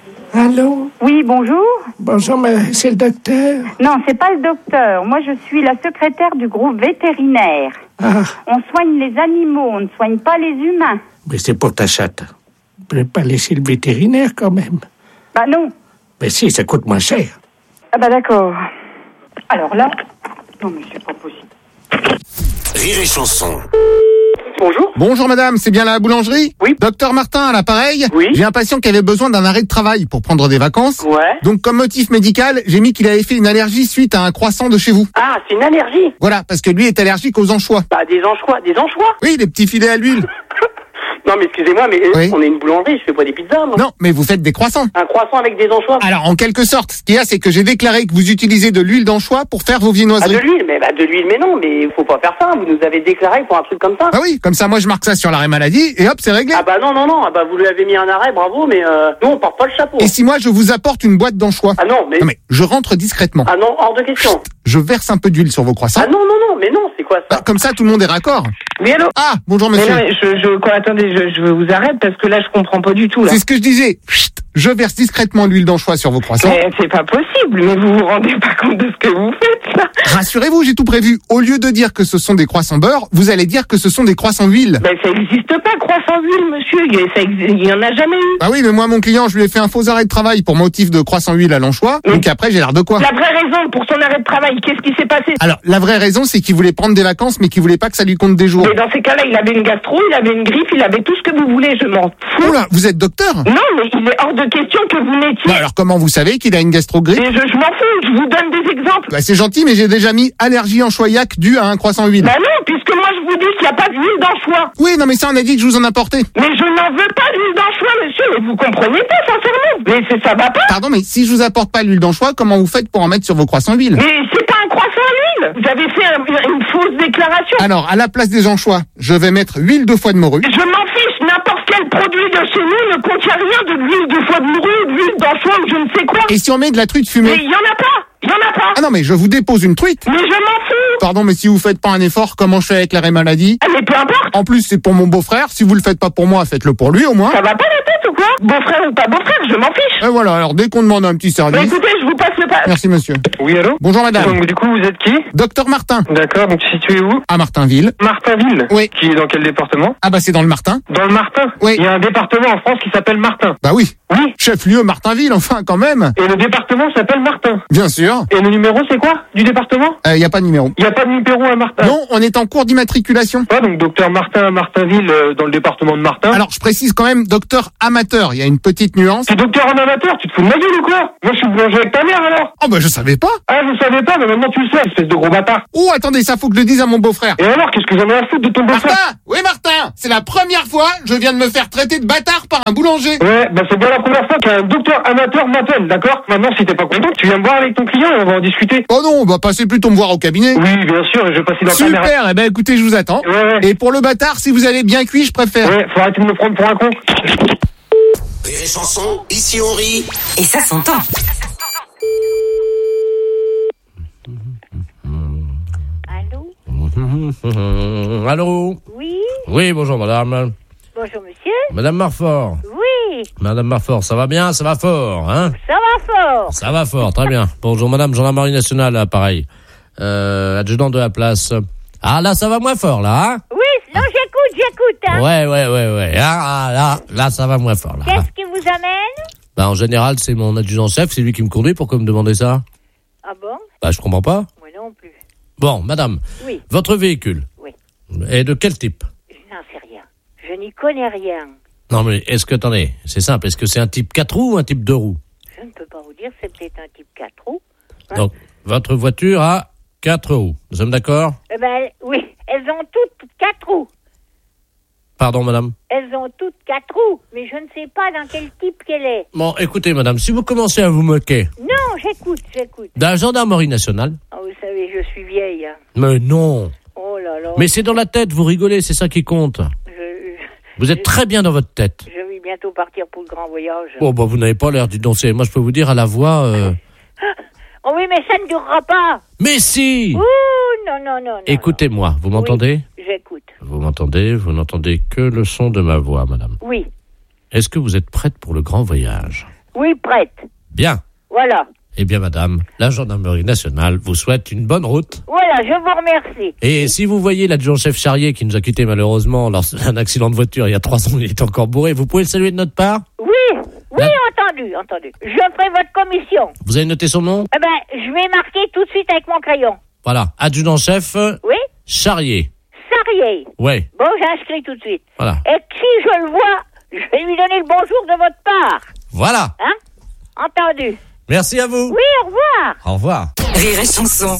[SPEAKER 2] Allô?
[SPEAKER 15] Oui, bonjour.
[SPEAKER 2] Bonjour, mais c'est le docteur?
[SPEAKER 15] Non, c'est pas le docteur. Moi, je suis la secrétaire du groupe vétérinaire.
[SPEAKER 2] Ah.
[SPEAKER 15] On soigne les animaux, on ne soigne pas les humains.
[SPEAKER 2] Mais c'est pour ta chatte. Vous ne pouvez pas laisser le vétérinaire, quand même.
[SPEAKER 15] Bah non.
[SPEAKER 2] Mais si, ça coûte moins cher.
[SPEAKER 15] Ah bah d'accord. Alors là... Non, mais c'est pas possible.
[SPEAKER 3] Rire et chanson.
[SPEAKER 5] Bonjour. Bonjour madame, c'est bien la boulangerie? Oui. Docteur Martin à l'appareil? Oui. J'ai un patient qui avait besoin d'un arrêt de travail pour prendre des vacances.
[SPEAKER 16] Ouais.
[SPEAKER 5] Donc comme motif médical, j'ai mis qu'il avait fait une allergie suite à un croissant de chez vous.
[SPEAKER 16] Ah, c'est une allergie?
[SPEAKER 5] Voilà, parce que lui est allergique aux anchois.
[SPEAKER 16] Bah des anchois, des anchois?
[SPEAKER 5] Oui, les petits filets à l'huile.
[SPEAKER 16] Non mais excusez-moi, mais oui. On est une boulangerie, je fais pas des pizzas moi.
[SPEAKER 5] Non, mais vous faites des croissants.
[SPEAKER 16] Un croissant avec des anchois?
[SPEAKER 5] Alors en quelque sorte, ce qu'il y a, c'est que j'ai déclaré que vous utilisez de l'huile d'anchois pour faire vos viennoiseries.
[SPEAKER 16] Ah, de l'huile, mais bah de l'huile, mais non, mais faut pas faire ça, vous nous avez déclaré pour un truc comme ça.
[SPEAKER 5] Ah oui, comme ça moi je marque ça sur l'arrêt maladie et hop, c'est réglé.
[SPEAKER 16] Ah bah non, non, non, ah bah vous lui avez mis un arrêt, bravo, mais euh, nous on porte pas le chapeau.
[SPEAKER 5] Et si moi je vous apporte une boîte d'anchois?
[SPEAKER 16] Ah non, mais...
[SPEAKER 5] Non mais je rentre discrètement.
[SPEAKER 16] Ah non, hors de question.
[SPEAKER 5] Chut, je verse un peu d'huile sur vos croissants.
[SPEAKER 16] Ah non, non, non, mais non, c'est quoi ça?
[SPEAKER 5] Bah, comme ça tout le monde est raccord.
[SPEAKER 10] Oui, allô?
[SPEAKER 5] Ah, bonjour monsieur.
[SPEAKER 10] Mais non, mais je, je, quoi, attendez, je, je vous arrête parce que là je comprends pas du tout là.
[SPEAKER 5] C'est ce que je disais. Chut, je verse discrètement l'huile d'anchois sur vos croissants.
[SPEAKER 10] Mais c'est pas possible, mais vous vous rendez pas compte de ce que vous faites là.
[SPEAKER 5] Rassurez-vous, j'ai tout prévu. Au lieu de dire que ce sont des croissants beurre, vous allez dire que ce sont des croissants huile.
[SPEAKER 10] Ben ça existe pas, croissant huile, monsieur. Il y, a, ça exi- il y en a jamais eu.
[SPEAKER 5] Bah oui, mais moi mon client, je lui ai fait un faux arrêt de travail pour motif de croissant huile à l'anchois.
[SPEAKER 10] Mais
[SPEAKER 5] donc après j'ai l'air de quoi?
[SPEAKER 10] La vraie raison pour son arrêt de travail, qu'est-ce qui s'est passé?
[SPEAKER 5] Alors la vraie raison, c'est qu'il voulait prendre des vacances, mais qu'il voulait pas que ça lui compte des jours.
[SPEAKER 10] Mais dans ces cas-là, il avait une gastro, il avait une grippe, il avait tout ce que vous voulez. Je m'en fous.
[SPEAKER 5] Oula, vous êtes docteur?
[SPEAKER 10] Non, mais il est hors de question que vous n'étiez.
[SPEAKER 5] Bah alors comment vous savez qu'il a une gastro-grippe?
[SPEAKER 10] Mais je, je m'en fous. Je vous donne des exemples.
[SPEAKER 5] Bah c'est gentil, mais j'ai déjà mis allergie anchoillac due à un croissant huile.
[SPEAKER 10] Bah non, puisque moi je vous dis qu'il n'y a pas d'huile d'anchois.
[SPEAKER 5] Oui, non mais ça on a dit que je vous en apportais.
[SPEAKER 10] Mais je n'en veux pas d'huile d'anchois, monsieur. Mais vous comprenez pas, sincèrement. Mais c'est, ça va pas.
[SPEAKER 5] Pardon, mais si je vous apporte pas l'huile d'anchois, comment vous faites pour en mettre sur vos croissants huile?
[SPEAKER 10] Mais c'est pas un croissant à l'huile. Vous avez fait un, une, une fausse déclaration.
[SPEAKER 5] Alors, à la place des anchois, je vais mettre huile de foie de morue.
[SPEAKER 10] Je m'en fiche. N'importe quel produit de chez nous ne contient rien de l'huile de foie de morue, d'huile d'anchois ou je ne sais quoi.
[SPEAKER 5] Et si on met de la truite fumée?
[SPEAKER 10] Mais il y en a pas. Il y en a pas.
[SPEAKER 5] Ah non, mais je vous dépose une truite.
[SPEAKER 10] Mais je m'en fous.
[SPEAKER 5] Pardon, mais si vous faites pas un effort, comment je fais avec l'arrêt maladie?
[SPEAKER 10] Ah mais peu importe.
[SPEAKER 5] En plus, c'est pour mon beau-frère. Si vous le faites pas pour moi, faites-le pour lui au moins.
[SPEAKER 10] Ça va pas la tête ou quoi? Beau-frère ou pas beau-frère, je m'en fiche.
[SPEAKER 5] Et voilà, alors dès qu'on demande un petit service...
[SPEAKER 10] Bah écoutez, je vous passe le
[SPEAKER 8] bougez pas.
[SPEAKER 5] Merci, monsieur.
[SPEAKER 14] Oui, allô?
[SPEAKER 5] Bonjour, madame.
[SPEAKER 14] Donc, du coup, vous êtes qui?
[SPEAKER 5] Docteur Martin.
[SPEAKER 14] D'accord, donc situé où?
[SPEAKER 5] À Martinville.
[SPEAKER 14] Martinville?
[SPEAKER 5] Oui.
[SPEAKER 14] Qui est dans quel département?
[SPEAKER 5] Ah bah c'est dans le Martin.
[SPEAKER 14] Dans le Martin?
[SPEAKER 5] Oui.
[SPEAKER 14] Il y a un département en France qui s'appelle Martin.
[SPEAKER 5] Bah oui.
[SPEAKER 14] Oui.
[SPEAKER 5] Chef-lieu Martinville, enfin, quand même.
[SPEAKER 14] Et le département s'appelle Martin?
[SPEAKER 5] Bien sûr.
[SPEAKER 14] Et le numéro, c'est quoi, du département?
[SPEAKER 5] Il euh, y a pas de numéro.
[SPEAKER 14] Il y a pas de numéro à Martin?
[SPEAKER 5] Non, on est en cours d'immatriculation.
[SPEAKER 14] Ah, donc docteur Martin à Martinville, euh, dans le département de Martin.
[SPEAKER 5] Alors, je précise quand même docteur amateur, il y a une petite nuance.
[SPEAKER 14] T'es docteur en amateur, tu te fous de ma gueule ou quoi? Moi, je suis boulanger avec ta mère, alors.
[SPEAKER 5] Oh bah je savais pas.
[SPEAKER 14] Ah, je savais pas, mais maintenant tu le sais, espèce de gros bâtard.
[SPEAKER 5] Oh, attendez, ça faut que je le dise à mon beau-frère.
[SPEAKER 14] Et alors, qu'est-ce que j'en ai à foutre de ton beau-frère?
[SPEAKER 5] Martin! Oui, Martin! C'est la première fois que je viens de me faire traiter de bâtard par un boulanger.
[SPEAKER 14] Ouais, bah c'est bien la première fois qu'un docteur amateur m'appelle, d'accord? Maintenant, si t'es pas content, tu viens me voir avec ton client et on va en discuter.
[SPEAKER 5] Oh non, on va passer plutôt me voir au cabinet.
[SPEAKER 14] Oui, bien sûr, et je vais passer dans la caméra.
[SPEAKER 5] Super, eh ben écoutez, je vous attends.
[SPEAKER 14] Ouais, ouais.
[SPEAKER 5] Et pour le bâtard, si vous allez bien cuit, je préfère.
[SPEAKER 14] Ouais, faut arrêter de me prendre pour un con.
[SPEAKER 3] Rire et chanson, ici on rit.
[SPEAKER 17] Et ça s'entend.
[SPEAKER 2] Allô? Allô?
[SPEAKER 4] Oui.
[SPEAKER 2] Oui, bonjour madame.
[SPEAKER 4] Bonjour monsieur.
[SPEAKER 2] Madame Marfort.
[SPEAKER 4] Oui.
[SPEAKER 2] Madame Marfort, ça va bien? Ça va fort, hein?
[SPEAKER 4] Ça va fort.
[SPEAKER 2] Ça va fort, très bien. Bonjour madame, gendarmerie nationale, pareil. Euh, adjudant de la place. Ah là, ça va moins fort, là, hein?
[SPEAKER 4] Oui, non, j'écoute, j'écoute, hein.
[SPEAKER 2] Ouais, ouais, ouais, ouais. Ah, là, là, ça va moins fort, là.
[SPEAKER 4] Qu'est-ce qui vous amène?
[SPEAKER 2] Bah, en général, c'est mon adjudant-chef, c'est lui qui me conduit. Pourquoi me demander ça?
[SPEAKER 4] Ah bon?
[SPEAKER 2] Bah, je comprends pas.
[SPEAKER 4] Moi non plus.
[SPEAKER 2] Bon, madame.
[SPEAKER 4] Oui.
[SPEAKER 2] Votre véhicule?
[SPEAKER 4] Oui.
[SPEAKER 2] Est de quel type?
[SPEAKER 4] Je n'en sais rien. Je n'y connais rien.
[SPEAKER 2] Non, mais est-ce que, attendez, c'est simple, est-ce que c'est un type quatre roues ou un type deux roues?
[SPEAKER 4] Je ne peux pas vous dire, c'est peut-être un type quatre roues. Hein?
[SPEAKER 2] Donc, votre voiture a quatre roues. Nous sommes d'accord?
[SPEAKER 4] Eh ben, oui, elles ont toutes quatre roues.
[SPEAKER 2] Pardon, madame?
[SPEAKER 4] Elles ont toutes quatre roues, mais je ne sais pas dans quel type qu'elle est.
[SPEAKER 2] Bon, écoutez, madame, si vous commencez à vous moquer...
[SPEAKER 4] Non, j'écoute, j'écoute.
[SPEAKER 2] De la gendarmerie nationale?
[SPEAKER 4] Ah, vous savez, je suis vieille. Hein.
[SPEAKER 2] Mais non.
[SPEAKER 4] Oh là là.
[SPEAKER 2] Mais c'est dans la tête, vous rigolez, c'est ça qui compte.
[SPEAKER 4] Je, je,
[SPEAKER 2] vous êtes
[SPEAKER 4] je,
[SPEAKER 2] très bien dans votre tête.
[SPEAKER 4] Je vais bientôt partir pour le grand voyage.
[SPEAKER 2] Oh, bah, vous n'avez pas l'air du danser. Moi, je peux vous dire à la voix... Euh...
[SPEAKER 4] Oh oui, mais ça ne durera pas.
[SPEAKER 2] Mais si.
[SPEAKER 4] Ouh, non, non, non. non
[SPEAKER 2] Écoutez-moi, vous m'entendez?
[SPEAKER 4] Oui, j'écoute.
[SPEAKER 2] Vous m'entendez? Vous n'entendez que le son de ma voix, madame.
[SPEAKER 4] Oui.
[SPEAKER 2] Est-ce que vous êtes prête pour le grand voyage?
[SPEAKER 4] Oui, prête.
[SPEAKER 2] Bien.
[SPEAKER 4] Voilà.
[SPEAKER 2] Eh bien, madame, la gendarmerie nationale vous souhaite une bonne route.
[SPEAKER 4] Voilà, je vous remercie.
[SPEAKER 2] Et si vous voyez l'adjudant-chef Charrier qui nous a quittés malheureusement lors d'un accident de voiture il y a trois ans, il est encore bourré, vous pouvez le saluer de notre part?
[SPEAKER 4] Oui, oui, la... entendu, entendu. Je ferai votre commission.
[SPEAKER 2] Vous avez noté son nom?
[SPEAKER 4] Eh ben, je vais marquer tout de suite avec mon crayon.
[SPEAKER 2] Voilà, adjudant-chef...
[SPEAKER 4] Oui?
[SPEAKER 2] Charrier.
[SPEAKER 4] Charrier.
[SPEAKER 2] Oui.
[SPEAKER 4] Bon, j'inscris tout de suite.
[SPEAKER 2] Voilà.
[SPEAKER 4] Et si je le vois, je vais lui donner le bonjour de votre part.
[SPEAKER 2] Voilà.
[SPEAKER 4] Hein? Entendu.
[SPEAKER 2] Merci à vous.
[SPEAKER 4] Oui, au revoir.
[SPEAKER 2] Au revoir.
[SPEAKER 17] Rire et chanson.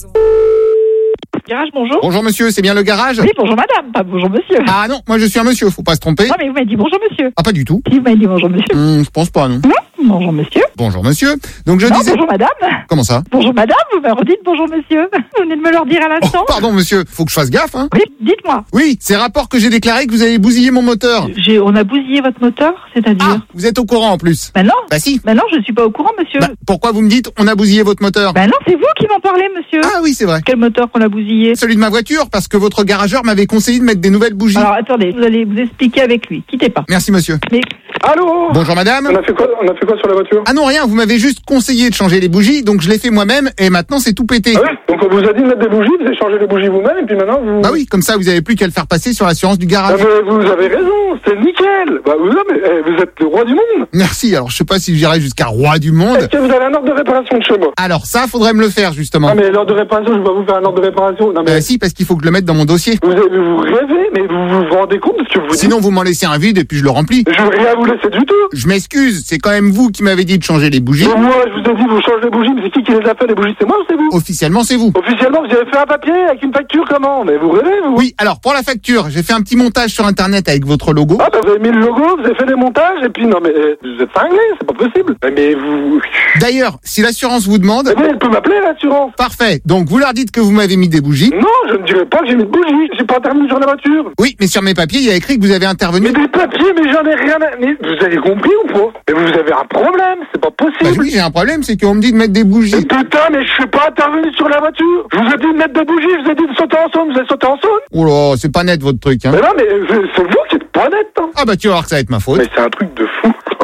[SPEAKER 7] Garage, bonjour.
[SPEAKER 5] Bonjour monsieur, c'est bien le garage?
[SPEAKER 7] Oui, bonjour madame, pas bonjour monsieur.
[SPEAKER 5] Ah non, moi je suis un monsieur, faut pas se tromper.
[SPEAKER 7] Non mais vous m'avez dit bonjour monsieur.
[SPEAKER 5] Ah pas du tout.
[SPEAKER 7] Si vous m'avez dit bonjour monsieur.
[SPEAKER 5] Hum, je pense pas non.
[SPEAKER 7] Non, bonjour monsieur.
[SPEAKER 5] Bonjour monsieur. Donc je
[SPEAKER 7] non,
[SPEAKER 5] disais...
[SPEAKER 7] bonjour madame.
[SPEAKER 5] Comment ça?
[SPEAKER 7] Bonjour madame, vous me redites bonjour monsieur. Vous venez de me leur dire à l'instant.
[SPEAKER 5] Oh, pardon monsieur, faut que je fasse gaffe hein.
[SPEAKER 7] Oui, dites-moi.
[SPEAKER 5] Oui, c'est rapport que j'ai déclaré que vous avez bousillé mon moteur.
[SPEAKER 7] J'ai, on a bousillé votre moteur, c'est-à-dire?
[SPEAKER 5] Ah, vous êtes au courant en plus.
[SPEAKER 7] Bah non.
[SPEAKER 5] Bah si.
[SPEAKER 7] Bah non, je suis pas au courant monsieur.
[SPEAKER 5] Bah, pourquoi vous me dites on a bousillé votre moteur?
[SPEAKER 7] Bah non, c'est vous qui m'en parlez monsieur.
[SPEAKER 5] Ah oui, c'est vrai.
[SPEAKER 7] Quel moteur qu'on a bousillé?
[SPEAKER 5] Celui de ma voiture, parce que votre garageur m'avait conseillé de mettre des nouvelles bougies.
[SPEAKER 7] Alors attendez, vous allez vous expliquer avec lui. Quittez pas.
[SPEAKER 5] Merci monsieur.
[SPEAKER 7] Mais...
[SPEAKER 8] Allô?
[SPEAKER 5] Bonjour madame.
[SPEAKER 8] On a fait quoi, on a fait quoi sur la voiture?
[SPEAKER 5] Ah non, rien, vous m'avez juste conseillé de changer les bougies, donc je l'ai fait moi-même et maintenant c'est tout pété.
[SPEAKER 8] Ah ouais? Donc on vous a dit de mettre des bougies, vous avez changé les bougies vous-même et puis maintenant vous...
[SPEAKER 5] Bah oui, comme ça vous avez plus qu'à le faire passer sur l'assurance du garage.
[SPEAKER 8] Ah mais vous avez raison, c'est nickel. Bah vous, mais, eh, vous êtes le roi du monde.
[SPEAKER 5] Merci, alors je sais pas si j'irai jusqu'à roi du monde.
[SPEAKER 8] Est-ce que vous avez un ordre de réparation de chez moi?
[SPEAKER 5] Alors ça, faudrait me le faire justement.
[SPEAKER 8] Ah mais l'ordre de réparation, je vais pas vous faire un ordre de réparation. Non mais...
[SPEAKER 5] Euh, si, parce qu'il faut que je le mette dans mon dossier.
[SPEAKER 8] Vous, avez, vous rêvez, mais vous vous rendez compte de ce que vous dites?
[SPEAKER 5] Sinon vous m'en laissez un vide et puis je le remplis.
[SPEAKER 8] Je veux rien vous laisser du tout.
[SPEAKER 5] Je m'excuse, c'est quand même vous qui m'avez dit de changer les bougies.
[SPEAKER 8] Et moi, je vous ai dit, vous changez les bougies, mais c'est qui qui les a fait, les bougies? C'est moi ou c'est vous?
[SPEAKER 5] Officiellement, c'est vous.
[SPEAKER 8] Officiellement, vous avez fait un papier avec une facture, comment? Mais vous rêvez, vous?
[SPEAKER 5] Oui, alors, pour la facture, j'ai fait un petit montage sur Internet avec votre logo.
[SPEAKER 8] Ah, bah, vous avez mis le logo, vous avez fait des montages, et puis, non, mais, vous êtes cinglés, c'est pas possible. Mais, mais vous...
[SPEAKER 5] D'ailleurs, si l'assurance vous demande...
[SPEAKER 8] Mais elle peut m'appeler, l'assurance.
[SPEAKER 5] Parfait. Donc, vous leur dites que vous m'avez mis des bougies.
[SPEAKER 8] Non, je ne dirai pas que j'ai mis de bougies. J'ai pas intervenu sur la voiture.
[SPEAKER 5] Oui, mais sur mes papiers, il y a écrit que vous avez intervenu.
[SPEAKER 8] Mais des papiers, mais j'en ai rien à... Mais vous avez compris ou pas? Mais vous avez un problème, c'est pas possible.
[SPEAKER 5] Bah oui, j'ai un problème, c'est qu'on me dit de mettre des bougies.
[SPEAKER 8] Mais putain, mais je suis pas intervenu sur la voiture. Je vous ai dit de mettre des bougies, je vous ai dit de sauter en saune, vous avez sauté en saune.
[SPEAKER 5] Oh là, c'est pas net votre truc, hein.
[SPEAKER 8] Mais non, mais c'est vous qui êtes pas net, hein.
[SPEAKER 5] Ah bah tu vas voir que ça va être ma faute.
[SPEAKER 8] Mais c'est un truc de fou. Oh.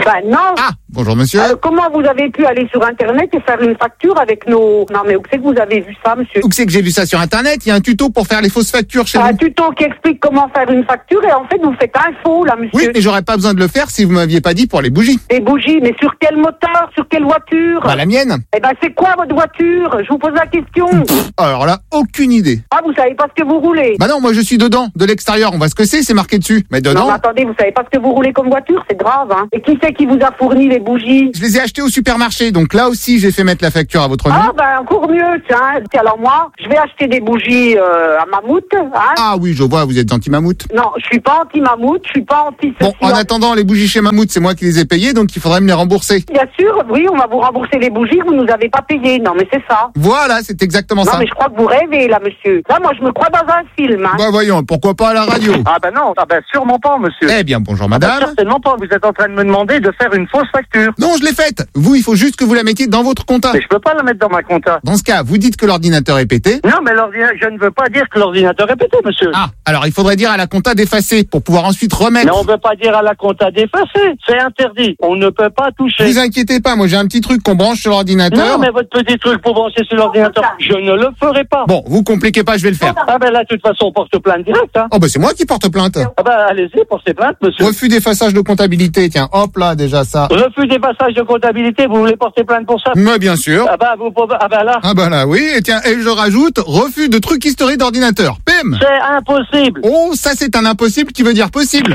[SPEAKER 15] Bah non.
[SPEAKER 5] Ah, bonjour monsieur.
[SPEAKER 15] Euh, comment vous avez pu aller sur Internet et faire une facture avec nos... Non mais où c'est que vous avez vu ça, monsieur?
[SPEAKER 5] Où c'est que j'ai vu ça sur Internet? Il y a un tuto pour faire les fausses factures chez
[SPEAKER 15] Un
[SPEAKER 5] vous.
[SPEAKER 15] tuto qui explique comment faire une facture et en fait vous faites un faux là, monsieur.
[SPEAKER 5] Oui, mais j'aurais pas besoin de le faire si vous m'aviez pas dit pour les bougies.
[SPEAKER 15] Des bougies, mais sur quel moteur? Sur quelle voiture?
[SPEAKER 5] Bah la mienne.
[SPEAKER 15] Eh ben c'est quoi votre voiture? Je vous pose la question.
[SPEAKER 5] Pff, alors là, aucune idée.
[SPEAKER 15] Ah, vous savez pas ce que vous roulez?
[SPEAKER 5] Bah non, moi je suis dedans, de l'extérieur, on voit ce que c'est, c'est marqué dessus. Mais dedans...
[SPEAKER 15] Non mais attendez, vous savez pas ce que vous roulez comme voiture? C'est grave, hein. Et qui c'est qui vous a fourni les bougies?
[SPEAKER 5] Je les ai achetées au supermarché, donc là aussi j'ai fait mettre la facture à votre nom.
[SPEAKER 15] Ah ben encore mieux, tiens. Alors moi, je vais acheter des bougies euh, à mammouth, hein.
[SPEAKER 5] Ah oui, je vois, vous êtes anti-mammouth.
[SPEAKER 15] Non, je suis pas anti-mammouth, je suis pas anti...
[SPEAKER 5] Bon, en attendant, les bougies chez Mammouth, c'est moi qui les ai payées, donc il faudrait me les rembourser.
[SPEAKER 15] Bien sûr, oui, on va vous rembourser les bougies que vous nous avez pas payées. Non mais c'est ça.
[SPEAKER 5] Voilà, c'est exactement
[SPEAKER 15] non,
[SPEAKER 5] ça.
[SPEAKER 15] Non mais je crois que vous rêvez là, monsieur. Là, moi je me crois dans un film, hein.
[SPEAKER 5] Bah voyons, pourquoi pas à la radio?
[SPEAKER 8] Ah ben non, ah ben sûrement pas, monsieur.
[SPEAKER 5] Eh bien, bonjour
[SPEAKER 8] Ah
[SPEAKER 5] madame.
[SPEAKER 8] ben certainement pas, vous êtes en train de me demander de faire une fausse facture.
[SPEAKER 5] Non, je l'ai faite. Vous, il faut juste que vous la mettiez dans votre compta.
[SPEAKER 8] Mais je peux pas la mettre dans ma compta.
[SPEAKER 5] Dans ce cas, vous dites que l'ordinateur est pété.
[SPEAKER 8] Non, mais l'ordinateur, je ne veux pas dire que l'ordinateur est pété, monsieur.
[SPEAKER 5] Ah, alors il faudrait dire à la compta d'effacer pour pouvoir ensuite remettre.
[SPEAKER 8] Mais on ne veut pas dire à la compta d'effacer, c'est interdit. On ne peut pas toucher.
[SPEAKER 5] Vous inquiétez pas, moi j'ai un petit truc qu'on branche sur l'ordinateur.
[SPEAKER 8] Non, mais votre petit truc pour brancher sur l'ordinateur, je ne le ferai pas.
[SPEAKER 5] Bon, vous compliquez pas, je vais le faire.
[SPEAKER 8] Ah ben là, de toute façon, on porte plainte direct, hein.
[SPEAKER 5] Oh ben c'est moi qui porte plainte.
[SPEAKER 8] Ah ben allez-y, portez plainte, monsieur.
[SPEAKER 5] Refus d'effaçage de comptabilité, tiens, hop là, déjà ça.
[SPEAKER 8] Refus d'effaçage de comptabilité, vous voulez porter plainte pour ça?
[SPEAKER 5] Mais bien sûr.
[SPEAKER 8] Ah ben, vous, ah ben là.
[SPEAKER 5] Ah ben là, oui, et tiens, et je rajoute, refus de trucs historiques d'ordinateur. Pim!
[SPEAKER 8] C'est impossible.
[SPEAKER 5] Oh, ça c'est un impossible qui veut dire possible.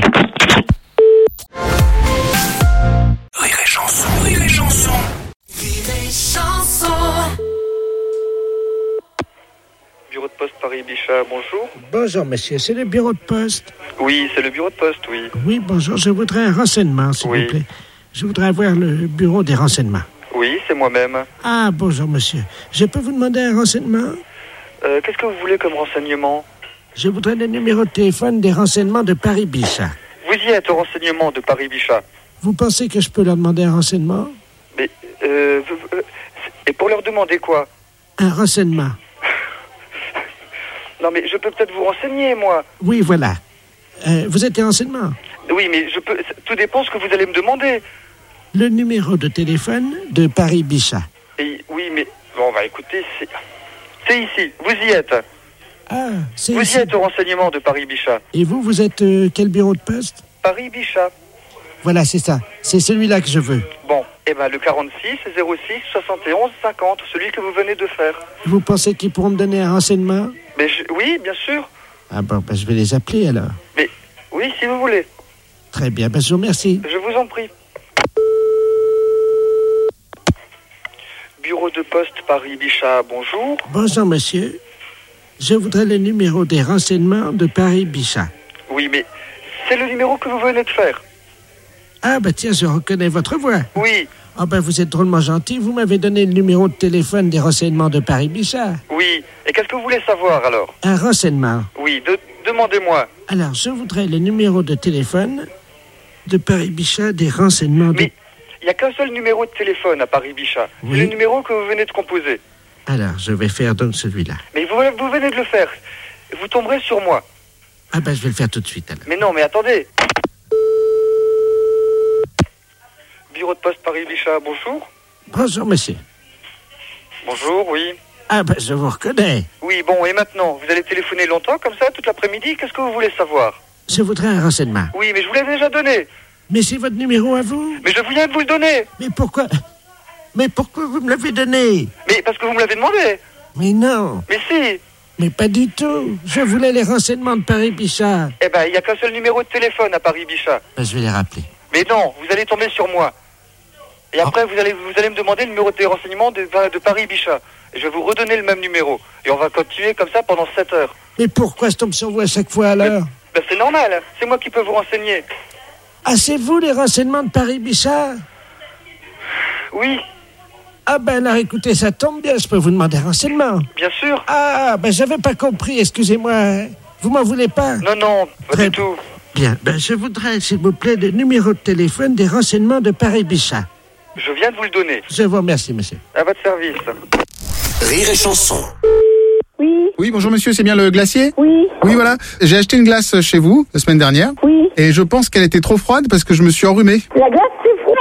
[SPEAKER 3] Rire et chanson, rire et chanson.
[SPEAKER 17] Rire et chanson.
[SPEAKER 12] Bureau de poste Paris-Bichat, bonjour.
[SPEAKER 2] Bonjour, monsieur, c'est le bureau de poste.
[SPEAKER 12] Oui, c'est le bureau de poste, oui.
[SPEAKER 2] Oui, bonjour, je voudrais un renseignement, s'il
[SPEAKER 12] Oui.
[SPEAKER 2] vous plaît. Je voudrais avoir le bureau des renseignements.
[SPEAKER 12] Oui, c'est moi-même.
[SPEAKER 2] Ah, bonjour, monsieur. Je peux vous demander un renseignement?
[SPEAKER 12] Euh, qu'est-ce que vous voulez comme renseignement?
[SPEAKER 2] Je voudrais le numéro de téléphone des renseignements de Paris-Bichat.
[SPEAKER 12] Vous y êtes au renseignement de Paris-Bichat.
[SPEAKER 2] Vous pensez que je peux leur demander un renseignement?
[SPEAKER 12] Mais, euh, vous- euh, et pour leur demander quoi?
[SPEAKER 2] Un renseignement.
[SPEAKER 12] Non, mais je peux peut-être vous renseigner, moi.
[SPEAKER 2] Oui, voilà. Euh, vous êtes des renseignements?
[SPEAKER 12] Oui, mais je peux. Tout dépend ce que vous allez me demander.
[SPEAKER 2] Le numéro de téléphone de Paris-Bichat.
[SPEAKER 12] Et, oui, mais bon, bah écoutez, c'est, c'est ici. Vous y êtes.
[SPEAKER 2] Ah, c'est
[SPEAKER 12] Vous
[SPEAKER 2] ici.
[SPEAKER 12] y êtes au renseignement de Paris-Bichat.
[SPEAKER 2] Et vous, vous êtes euh, quel bureau de poste?
[SPEAKER 12] Paris-Bichat.
[SPEAKER 2] Voilà, c'est ça. C'est celui-là que je veux.
[SPEAKER 12] Bon, eh ben le quarante-six zéro six soixante et onze cinquante, celui que vous venez de faire.
[SPEAKER 2] Vous pensez qu'ils pourront me donner un renseignement?
[SPEAKER 12] Mais je- oui, bien sûr.
[SPEAKER 2] Ah bon, ben, je vais les appeler alors.
[SPEAKER 12] Mais oui, si vous voulez.
[SPEAKER 2] Très bien, ben, je vous remercie.
[SPEAKER 12] Je vous en prie. Bureau de poste Paris-Bichat, bonjour.
[SPEAKER 2] Bonjour, monsieur. Je voudrais le numéro des renseignements de Paris-Bichat.
[SPEAKER 12] Oui, mais c'est le numéro que vous venez de faire.
[SPEAKER 2] Ah, ben tiens, je reconnais votre voix.
[SPEAKER 12] Oui,
[SPEAKER 2] Ah, ben vous êtes drôlement gentil. Vous m'avez donné le numéro de téléphone des renseignements de Paris-Bichat.
[SPEAKER 12] oui. Et qu'est-ce que vous voulez savoir alors?
[SPEAKER 2] Un renseignement.
[SPEAKER 12] Oui, de- demandez-moi.
[SPEAKER 2] Alors, je voudrais le numéro de téléphone de Paris-Bichat des renseignements de...
[SPEAKER 12] Mais il n'y a qu'un seul numéro de téléphone à Paris-Bichat.
[SPEAKER 2] Oui.
[SPEAKER 12] C'est le numéro que vous venez de composer.
[SPEAKER 2] Alors, je vais faire donc celui-là.
[SPEAKER 12] Mais vous, vous venez de le faire. Vous tomberez sur moi.
[SPEAKER 2] Ah, ben je vais le faire tout de suite alors.
[SPEAKER 12] Mais non, mais attendez. Bureau de poste Paris-Bichat, bonjour.
[SPEAKER 2] Bonjour, monsieur.
[SPEAKER 12] Bonjour, oui.
[SPEAKER 2] Ah, ben je vous reconnais.
[SPEAKER 12] Oui, bon, et maintenant, vous allez téléphoner longtemps comme ça, toute l'après-midi? Qu'est-ce que vous voulez savoir?
[SPEAKER 2] Je voudrais un renseignement.
[SPEAKER 12] Oui, mais je vous l'ai déjà donné.
[SPEAKER 2] Mais c'est votre numéro à vous?
[SPEAKER 12] Mais je viens de vous le donner.
[SPEAKER 2] Mais pourquoi... Mais pourquoi vous me l'avez donné?
[SPEAKER 12] Mais parce que vous me l'avez demandé.
[SPEAKER 2] Mais non.
[SPEAKER 12] Mais si.
[SPEAKER 2] Mais pas du tout. Je voulais les renseignements de Paris-Bichat.
[SPEAKER 12] Eh ben, il n'y a qu'un seul numéro de téléphone à Paris-Bichat.
[SPEAKER 2] Ben, je vais les rappeler.
[SPEAKER 12] Mais non, vous allez tomber sur moi. Et après, vous allez vous allez me demander le numéro de renseignement de, de Paris-Bichat. Et je vais vous redonner le même numéro. Et on va continuer comme ça pendant sept heures.
[SPEAKER 2] Mais pourquoi je tombe sur vous à chaque fois alors?
[SPEAKER 12] Ben, c'est normal, c'est moi qui peux vous renseigner.
[SPEAKER 2] Ah, c'est vous les renseignements de Paris-Bichat?
[SPEAKER 12] Oui.
[SPEAKER 2] Ah ben alors écoutez, ça tombe bien, je peux vous demander un renseignement.
[SPEAKER 12] Bien sûr.
[SPEAKER 2] Ah, ben j'avais pas compris, excusez-moi. Vous m'en voulez pas?
[SPEAKER 12] Non, non, pas
[SPEAKER 2] Très
[SPEAKER 12] du tout.
[SPEAKER 2] Bien, ben je voudrais, s'il vous plaît, le numéro de téléphone des renseignements de Paris-Bichat.
[SPEAKER 12] Je viens de vous le donner.
[SPEAKER 2] Je vous remercie, monsieur.
[SPEAKER 12] À votre service.
[SPEAKER 3] Rire et chanson.
[SPEAKER 15] Oui.
[SPEAKER 5] Oui, bonjour monsieur, c'est bien le glacier?
[SPEAKER 15] Oui.
[SPEAKER 5] Oui, voilà. J'ai acheté une glace chez vous la semaine dernière.
[SPEAKER 15] Oui.
[SPEAKER 5] Et je pense qu'elle était trop froide parce que je me suis enrhumé.
[SPEAKER 15] La glace, c'est froid.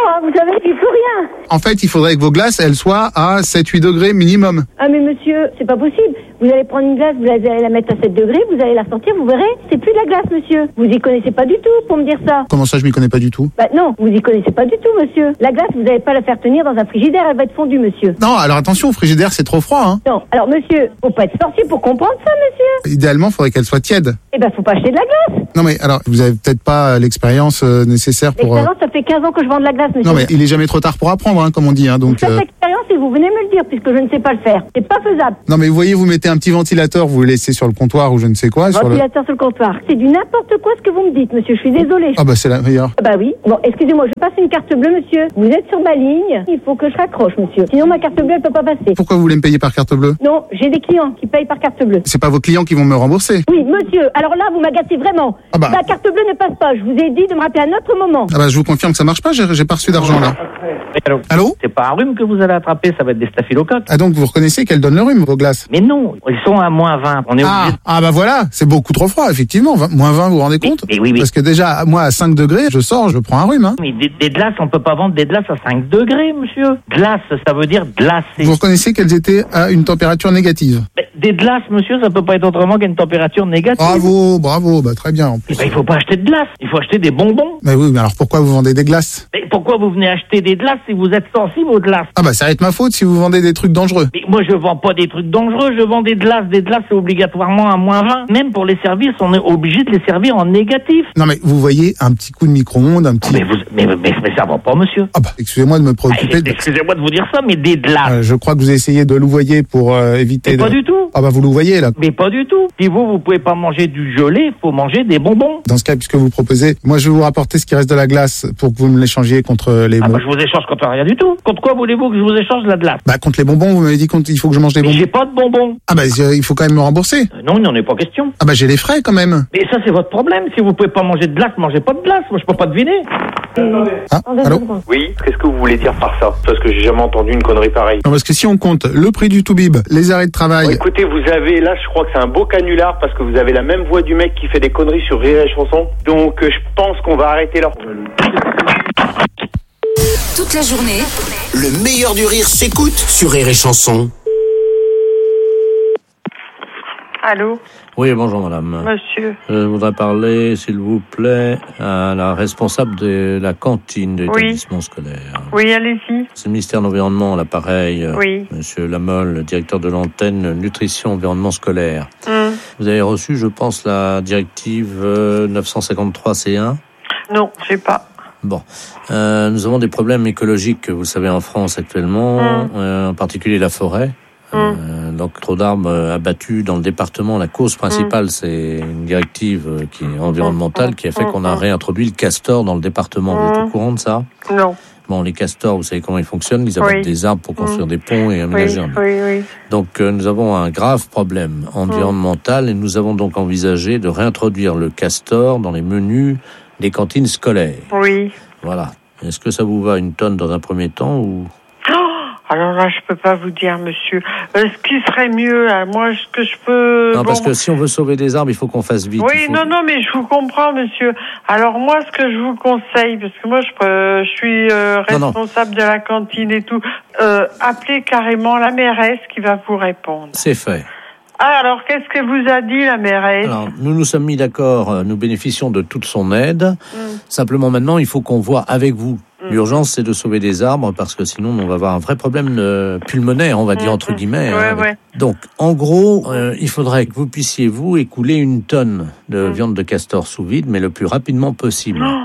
[SPEAKER 15] hein, vous savez, il faut rien.
[SPEAKER 5] En fait, il faudrait que vos glaces, elles soient à sept huit degrés minimum.
[SPEAKER 15] Ah mais monsieur, c'est pas possible. Vous allez prendre une glace, vous allez la mettre à sept degrés, vous allez la sortir, vous verrez, c'est plus de la glace, monsieur. Vous y connaissez pas du tout pour me dire ça.
[SPEAKER 5] Comment ça, je m'y connais pas du tout?
[SPEAKER 15] Bah non, vous y connaissez pas du tout, monsieur. La glace, vous n'allez pas la faire tenir dans un frigidaire, elle va être fondue, monsieur.
[SPEAKER 5] Non, alors attention, au frigidaire, c'est trop froid, hein.
[SPEAKER 15] Non, alors monsieur, faut pas être sorcier pour comprendre ça, monsieur.
[SPEAKER 5] Idéalement, il faudrait qu'elle soit tiède.
[SPEAKER 15] Eh ben, faut pas acheter de la glace.
[SPEAKER 5] Non mais alors, vous avez peut-être pas l'expérience euh, nécessaire pour... Euh...
[SPEAKER 15] L'expérience, ça fait quinze ans que je vends de la glace, monsieur.
[SPEAKER 5] Non mais il est jamais trop tard pour apprendre, hein, comme on dit, hein, donc...
[SPEAKER 15] Vous faites
[SPEAKER 5] euh...
[SPEAKER 15] l'expérience et vous venez me le dire, puisque je ne sais pas le faire. C'est pas faisable.
[SPEAKER 5] Non mais vous voyez, vous mettez un petit ventilateur, vous le laissez sur le comptoir ou je ne sais quoi...
[SPEAKER 15] Ventilateur sur le, sur le comptoir. C'est du n'importe quoi ce que vous me dites, monsieur, je suis désolée.
[SPEAKER 5] Ah bah c'est la meilleure.
[SPEAKER 15] Ah bah oui. Bon, excusez-moi, je passe une carte bleue, monsieur. Vous êtes sur ma ligne, il faut que je raccroche, monsieur. Sinon ma carte bleue, elle peut pas passer.
[SPEAKER 5] Pourquoi vous voulez me payer par carte bleue?
[SPEAKER 15] Non, j'ai des clients qui payent par carte bleue.
[SPEAKER 5] C'est pas vos clients qui vont me rembourser?
[SPEAKER 15] Oui, monsieur, alors là, vous m'agacez vraiment.
[SPEAKER 5] Ah bah.
[SPEAKER 15] La carte bleue ne passe pas, je vous ai dit de me rappeler à un autre moment.
[SPEAKER 5] Ah bah je vous confirme que ça marche pas, j'ai, j'ai pas reçu d'argent là.
[SPEAKER 18] Allô,
[SPEAKER 5] Allô?
[SPEAKER 18] C'est pas un rhume que vous allez attraper, ça va être des staphylocoques.
[SPEAKER 5] Ah donc vous reconnaissez qu'elles donnent le rhume, vos glaces?
[SPEAKER 18] Mais non, ils sont à moins vingt. On est
[SPEAKER 5] ah,
[SPEAKER 18] obligé de...
[SPEAKER 5] ah bah voilà, c'est beaucoup trop froid, effectivement. vingt, moins vingt, vous vous rendez compte?
[SPEAKER 18] mais, mais oui, oui.
[SPEAKER 5] Parce que déjà, moi à cinq degrés, je sors, je prends un rhume. Hein.
[SPEAKER 18] Mais des, des glaces, on peut pas vendre des glaces à cinq degrés, monsieur. Glace, ça veut dire glacé.
[SPEAKER 5] Vous reconnaissez qu'elles étaient à une température négative?
[SPEAKER 18] Mais des glaces, monsieur, ça peut pas être autrement qu'une température négative.
[SPEAKER 5] Bravo, bravo, bah très bien en plus.
[SPEAKER 18] Eh ben, il faut pas acheter de glace, il faut acheter des bonbons.
[SPEAKER 5] Mais oui, mais alors pourquoi vous vendez des glaces?
[SPEAKER 18] Mais pourquoi vous venez acheter des glaces si vous êtes sensible aux glaces?
[SPEAKER 5] Ah bah ça va être ma faute si vous vendez des trucs dangereux.
[SPEAKER 18] Mais moi je vends pas des trucs dangereux, je vends des glaces. Des glaces c'est obligatoirement à moins vingt. Même pour les services, on est obligé de les servir en négatif.
[SPEAKER 5] Non mais vous voyez un petit coup de micro-ondes, un petit...
[SPEAKER 18] Mais, vous, mais, mais, mais ça va pas, monsieur.
[SPEAKER 5] Ah bah excusez-moi de me préoccuper.
[SPEAKER 18] Ah, excusez-moi de vous dire ça, mais des glaces.
[SPEAKER 5] Euh, je crois que vous essayez de louvoyer pour euh, éviter...
[SPEAKER 18] Mais
[SPEAKER 5] de...
[SPEAKER 18] pas du tout.
[SPEAKER 5] Ah bah vous louvoyez là.
[SPEAKER 18] Mais pas du tout. Si vous, vous pouvez pas manger du gelé, faut manger des bonbons.
[SPEAKER 5] Dans ce cas, puisque vous proposez, moi je vais vous rapporter ce qui reste de la glace pour que vous me l'échangiez contre les
[SPEAKER 18] ah
[SPEAKER 5] bonbons.
[SPEAKER 18] Bah, je vous échange contre rien du tout. Contre quoi voulez-vous que je vous échange la glace?
[SPEAKER 5] Bah contre les bonbons, vous m'avez dit qu'il faut que je mange des
[SPEAKER 18] mais
[SPEAKER 5] bonbons.
[SPEAKER 18] J'ai pas de bonbons.
[SPEAKER 5] Ah bah euh, il faut quand même me rembourser.
[SPEAKER 18] Euh, non, il n'en est pas question.
[SPEAKER 5] Ah bah j'ai les frais quand même.
[SPEAKER 18] Mais ça c'est votre problème. Si vous pouvez pas manger de glace, mangez pas de glace. Moi je peux pas deviner.
[SPEAKER 5] Ah, allô?
[SPEAKER 19] Oui, qu'est-ce que vous voulez dire par ça? Parce que j'ai jamais entendu une connerie pareille.
[SPEAKER 5] Non, parce que si on compte le prix du toubib, les arrêts de travail...
[SPEAKER 19] Bon, écoutez, vous avez, là je crois que c'est un beau canular parce que vous avez la même voix du mec qui fait des conneries sur Rire et Chanson. Donc euh, je pense qu'on va arrêter là.
[SPEAKER 17] Toute la journée,
[SPEAKER 3] le meilleur du rire s'écoute sur Rire et Chanson.
[SPEAKER 20] Allô?
[SPEAKER 9] Oui, bonjour madame.
[SPEAKER 20] Monsieur.
[SPEAKER 9] Je voudrais parler, s'il vous plaît, à la responsable de la cantine de l'établissement
[SPEAKER 20] oui.
[SPEAKER 9] scolaire.
[SPEAKER 20] Oui, allez-y.
[SPEAKER 9] C'est le ministère de l'Environnement, l'appareil.
[SPEAKER 20] Oui.
[SPEAKER 9] Monsieur Lamolle, le directeur de l'antenne Nutrition Environnement Scolaire.
[SPEAKER 20] Hum.
[SPEAKER 9] Vous avez reçu, je pense, la directive neuf cent cinquante-trois C un?
[SPEAKER 20] Non, j'ai pas.
[SPEAKER 9] Bon, euh, nous avons des problèmes écologiques, vous le savez, en France actuellement, hum. euh, en particulier la forêt. Euh, donc trop d'arbres euh, abattus dans le département. La cause principale, mmh. c'est une directive euh, qui est environnementale, qui a fait qu'on a réintroduit le castor dans le département. Mmh. Vous êtes au courant de ça?
[SPEAKER 20] Non.
[SPEAKER 9] Bon, les castors, vous savez comment ils fonctionnent. Ils abattent oui. des arbres pour construire mmh. des ponts et aménager un
[SPEAKER 20] oui, oui, oui.
[SPEAKER 9] Donc euh, nous avons un grave problème environnemental mmh. et nous avons donc envisagé de réintroduire le castor dans les menus des cantines scolaires.
[SPEAKER 20] Oui.
[SPEAKER 9] Voilà. Est-ce que ça vous va une tonne dans un premier temps ou...
[SPEAKER 20] Alors là, je peux pas vous dire, monsieur. Euh, ce qui serait mieux, hein, moi, ce que je peux...
[SPEAKER 9] Non,
[SPEAKER 20] bon...
[SPEAKER 9] parce que si on veut sauver des arbres, il faut qu'on fasse vite.
[SPEAKER 20] Oui,
[SPEAKER 9] faut...
[SPEAKER 20] non, non, mais je vous comprends, monsieur. Alors moi, ce que je vous conseille, parce que moi, je, peux, je suis euh, responsable non, non. de la cantine et tout, euh, appelez carrément la mairesse qui va vous répondre.
[SPEAKER 9] C'est fait.
[SPEAKER 20] Ah, alors, qu'est-ce que vous a dit la mairesse?
[SPEAKER 9] Alors, nous nous sommes mis d'accord, nous bénéficions de toute son aide. Mm. Simplement, maintenant, il faut qu'on voit avec vous. Mm. L'urgence, c'est de sauver des arbres, parce que sinon, on va avoir un vrai problème euh, pulmonaire, on va dire, mm. entre guillemets.
[SPEAKER 20] Ouais,
[SPEAKER 9] hein,
[SPEAKER 20] ouais.
[SPEAKER 9] Donc, en gros, euh, il faudrait que vous puissiez, vous, écouler une tonne de mm. viande de castor sous vide, mais le plus rapidement possible.
[SPEAKER 20] Oh.